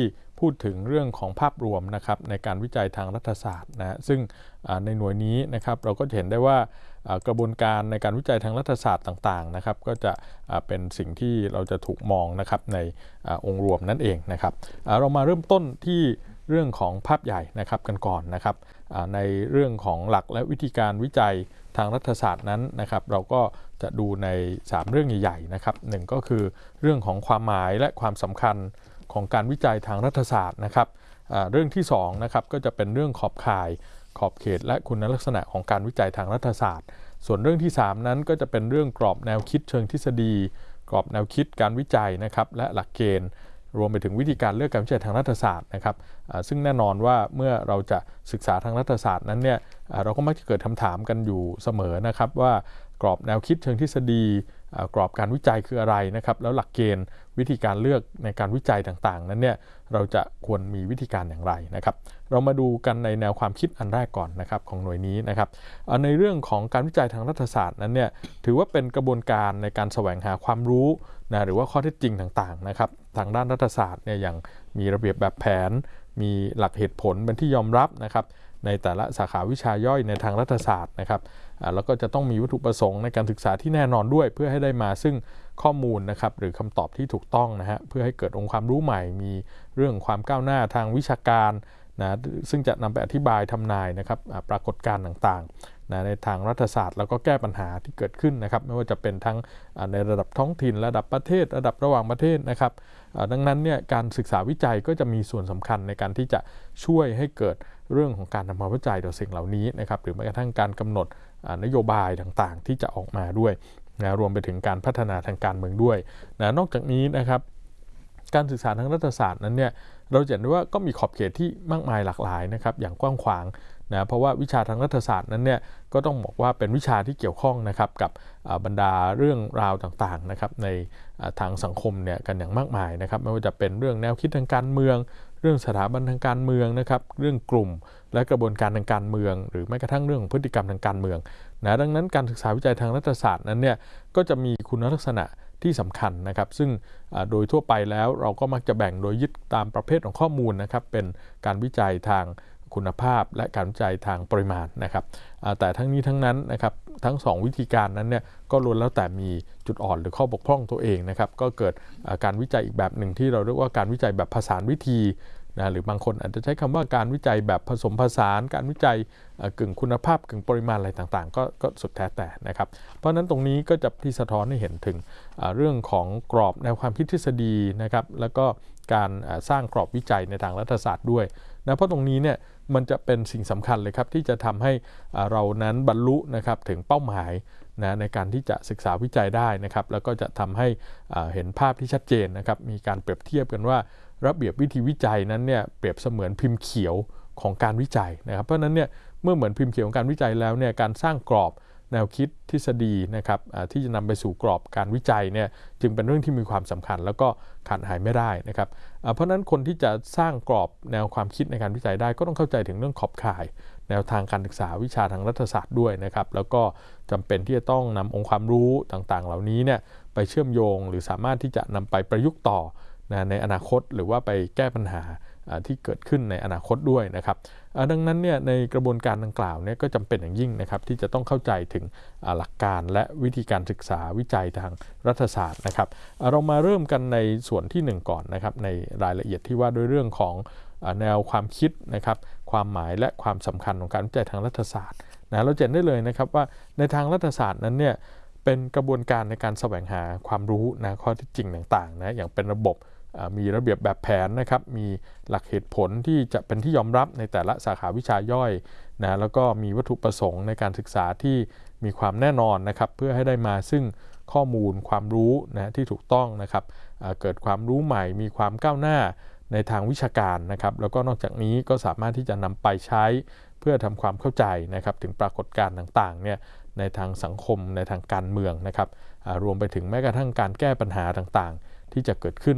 พูดถึงเรื่องของภาพรวมนะครับในการวิจัยทางรัฐศาสตร์นะซึ่งในหน่วยนี้นะครับเราก็เห็นได้ว่ากระบวนการในการวิจัยทางรัฐศาสตร์ต่างๆนะครับก็จะเป็นสิ่งที่เราจะถูกมองนะครับในองค์รวมนั่นเองนะครับเรามาเริ่มต้นที่เรื่องของภาพใหญ่นะครับกันก่อนนะครับในเรื่องของหลักและวิธีการวิจัยทางรัฐศาสตร์นั้นนะครับเราก็จะดูใน3เรื่องใหญ่ๆนะครับ1ก็คือเรื่องของความหมายและความสำคัญของการวิจัยทางรัฐศาสตร์นะครับเรื่องที่2นะครับก็จะเป็นเรื่องขอบข่ายขอบเขตและคุณลักษณะของการวิจัยทางรัฐศาสตร์ส่วนเรื่องที่3นั้นก็จะเป็นเรื่องกรอบแนวคิดเชิงทฤษฎีกรอบแนวคิดการวิจัยนะครับและหลักเกณฑ์รวมไปถึงวิธีการเลือกการวิจัยทางรัฐศาสตร์นะครับซึ่งแน่นอนว่าเมื่อเราจะศึกษาทางรัฐศาสตร์นั้นเนี่ยเราก็มักจะเกิดคำถามกันอยู่เสมอนะครับว่ากรอบแนวคิดเชิงทฤษฎีกรอบการวิจัยคืออะไรนะครับแล้วหลักเกณฑ์วิธีการเลือกในการวิจัยต่างๆนั้นเนี่ยเราจะควรมีวิธีการอย่างไรนะครับเรามาดูกันในแนวความคิดอันแรกก่อนนะครับของหน่วยนี้นะครับในเรื่องของการวิจัยทางรัฐศาสตร์นั้นเนี่ยถือว่าเป็นกระบวนการในการแสวงหาความรู้นะหรือว่าข้อเท็จจริงต่างๆนะครับทางด้านรัฐศาสตร์เนี่ยอย่างมีระเบียบแบบแผนมีหลักเหตุผลเป็นที่ยอมรับนะครับในแต่ละสาขาวิชาย่อยในทางรัฐศาสตร์นะครับแล้วก็จะต้องมีวัตถุประสงค์ในการศึกษาที่แน่นอนด้วยเพื่อให้ได้มาซึ่งข้อมูลนะครับหรือคำตอบที่ถูกต้องนะฮะเพื่อให้เกิดองค์ความรู้ใหม่มีเรื่องความก้าวหน้าทางวิชาการนะซึ่งจะนำไปอธิบายทำนายนะครับปรากฏการณ์ต่างๆนะในทางรัฐศาสตร์แล้วก็แก้ปัญหาที่เกิดขึ้นนะครับไม่ว่าจะเป็นทั้งในระดับท้องถิ่นระดับประเทศระดับระหว่างประเทศนะครับดังนั้นเนี่ยการศึกษาวิจัยก็จะมีส่วนสำคัญในการที่จะช่วยให้เกิดเรื่องของการทำความเข้าใจต่อสิ่งเหล่านี้นะครับหรือแม้กระทั่งการกำหนดนโยบายต่างๆที่จะออกมาด้วยนะรวมไปถึงการพัฒนาทางการเมืองด้วยนะนอกจากนี้นะครับการศึกษาทางรัฐศาสตร์นั้นเนี่ยเราเห็นได้ว่าก็มีขอบเขตที่มากมายหลากหลายนะครับอย่างกว้างขวางนะเพราะว่าวิชาทางรัฐศาสตร์นั้นเนี่ยก็ต้องบอกว่าเป็นวิชาที่เกี่ยวข้องนะครับกับบรรดาเรื่องราวต่างๆนะครับในทางสังคมเนี่ยกันอย่างมากมายนะครับไม่ว่าจะเป็นเรื่องแนวคิดทางการเมืองเรื่องสถาบันทางการเมืองนะครับเรื่องกลุ่มและกระบวนการทางการเมืองหรือแม้กระทั่งเรื่องของพฤติกรรมทางการเมืองนะดังนั้นการศึกษาวิจัยทางรัฐศาสตร์นั้นเนี่ยก็จะมีคุณลักษณะที่สำคัญนะครับซึ่งโดยทั่วไปแล้วเราก็มักจะแบ่งโดยยึดตามประเภทของข้อมูลนะครับเป็นการวิจัยทางคุณภาพและการวิจัยทางปริมาณนะครับแต่ทั้งนี้ทั้งนั้นนะครับทั้ง2วิธีการนั้นเนี่ยก็ล้วนแล้วแต่มีจุดอ่อนหรือข้อบกพร่องตัวเองนะครับก็เกิดการวิจัยอีกแบบหนึ่งที่เราเรียกว่าการวิจัยแบบผสานวิธีนะหรือบางคนอาจจะใช้คำว่าการวิจัยแบบผสมผสานการวิจัยกึ่งคุณภาพกึ่งปริมาณอะไรต่างๆก็สุดแท้แต่นะครับเพราะฉะนั้นตรงนี้ก็จะที่สะท้อนให้เห็นถึงเรื่องของกรอบแนวความคิดทฤษฎีนะครับแล้วก็การสร้างกรอบวิจัยในทางรัฐศาสตร์ด้วยนะเพราะตรงนี้เนี่ยมันจะเป็นสิ่งสำคัญเลยครับที่จะทำให้เรานั้นบรรลุนะครับถึงเป้าหมายนะในการที่จะศึกษาวิจัยได้นะครับแล้วก็จะทำให้เห็นภาพที่ชัดเจนนะครับมีการเปรียบเทียบกันว่าระเบียบวิธีวิจัยนั้นเนี่ยเปรียบเสมือนพิมพ์เขียวของการวิจัยนะครับเพราะนั้นเนี่ยเมื่อเหมือนพิมพ์เขียวของการวิจัยแล้วเนี่ยการสร้างกรอบแนวคิดทฤษฎีนะครับที่จะนำไปสู่กรอบการวิจัยเนี่ยจึงเป็นเรื่องที่มีความสำคัญแล้วก็ขาดหายไม่ได้นะครับเพราะนั้นคนที่จะสร้างกรอบแนวความคิดในการวิจัยได้ก็ต้องเข้าใจถึงเรื่องขอบข่ายแนวทางการศึกษาวิชาทางรัฐศาสตร์ด้วยนะครับแล้วก็จำเป็นที่จะต้องนำองค์ความรู้ต่างๆเหล่านี้เนี่ยไปเชื่อมโยงหรือสามารถที่จะนำไปประยุกต์ต่อในอนาคตหรือว่าไปแก้ปัญหาที่เกิดขึ้นในอนาคตด้วยนะครับดังนั้นเนี่ยในกระบวนการดังกล่าวเนี่ยก็จำเป็นอย่างยิ่งนะครับที่จะต้องเข้าใจถึงหลักการและวิธีการศึกษาวิจัยทางรัฐศาสตร์นะครับเรามาเริ่มกันในส่วนที่1ก่อนนะครับในรายละเอียดที่ว่าด้วยเรื่องของแนวความคิดนะครับความหมายและความสำคัญของการวิจัยทางรัฐศาสตร์นะเราเห็นได้เลยนะครับว่าในทางรัฐศาสตร์นั้นเนี่ยเป็นกระบวนการในการแสวงหาความรู้นะข้อเท็จจริงต่างๆนะอย่างเป็นระบบมีระเบียบแบบแผนนะครับมีหลักเหตุผลที่จะเป็นที่ยอมรับในแต่ละสาขาวิชาย่อยนะแล้วก็มีวัตถุประสงค์ในการศึกษาที่มีความแน่นอนนะครับเพื่อให้ได้มาซึ่งข้อมูลความรู้นะที่ถูกต้องนะครับเกิดความรู้ใหม่มีความก้าวหน้าในทางวิชาการนะครับแล้วก็นอกจากนี้ก็สามารถที่จะนำไปใช้เพื่อทำความเข้าใจนะครับถึงปรากฏการณ์ต่างๆเนี่ยในทางสังคมในทางการเมืองนะครับรวมไปถึงแม้กระทั่งการแก้ปัญหาต่างๆที่จะเกิดขึ้น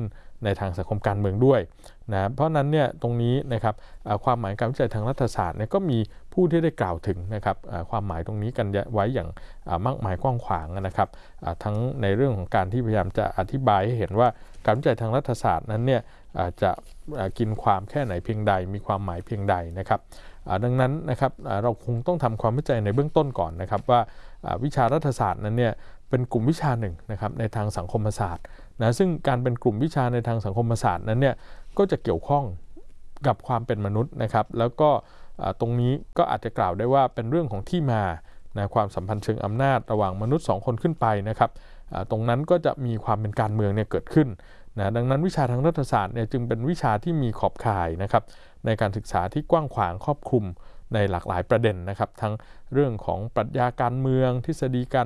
ในทางสังคมการเมืองด้วยนะเพราะนั้นเนี่ยตรงนี้นะครับความหมายการวิจัยทางรัฐศาสตร์เนี่ยก็มีผู้ที่ได้กล่าวถึงนะครับความหมายตรงนี้กันไว้อย่างมากมายกว้างขวางนะครับทั้งในเรื่องของการที่พยายามจะอธิบายให้เห็นว่าการวิจัยทางรัฐศาสตร์นั้นเนี่ยจะกินความแค่ไหนเพียงใดมีความหมายเพียงใดนะครับดังนั้นนะครับเราคงต้องทำความเข้าใจในเบื้องต้นก่อนนะครับว่าวิชารัฐศาสตร์นั้นเนี่ยเป็นกลุ่มวิชาหนึ่งนะครับในทางสังคมศาสตร์นะซึ่งการเป็นกลุ่มวิชาในทางสังคมศาสตร์นั้นเนี่ยก็จะเกี่ยวข้องกับความเป็นมนุษย์นะครับแล้วก็ตรงนี้ก็อาจจะกล่าวได้ว่าเป็นเรื่องของที่มานะความสัมพันธ์เชิงอำนาจระหว่างมนุษย์2คนขึ้นไปนะครับตรงนั้นก็จะมีความเป็นการเมืองเนี่ยเกิดขึ้นนะดังนั้นวิชาทางรัฐศาสตร์เนี่ยจึงเป็นวิชาที่มีขอบข่ายนะครับในการศึกษาที่กว้างขวางครอบคลุมในหลากหลายประเด็นนะครับทั้งเรื่องของปรัชญาการเมืองทฤษฎีการ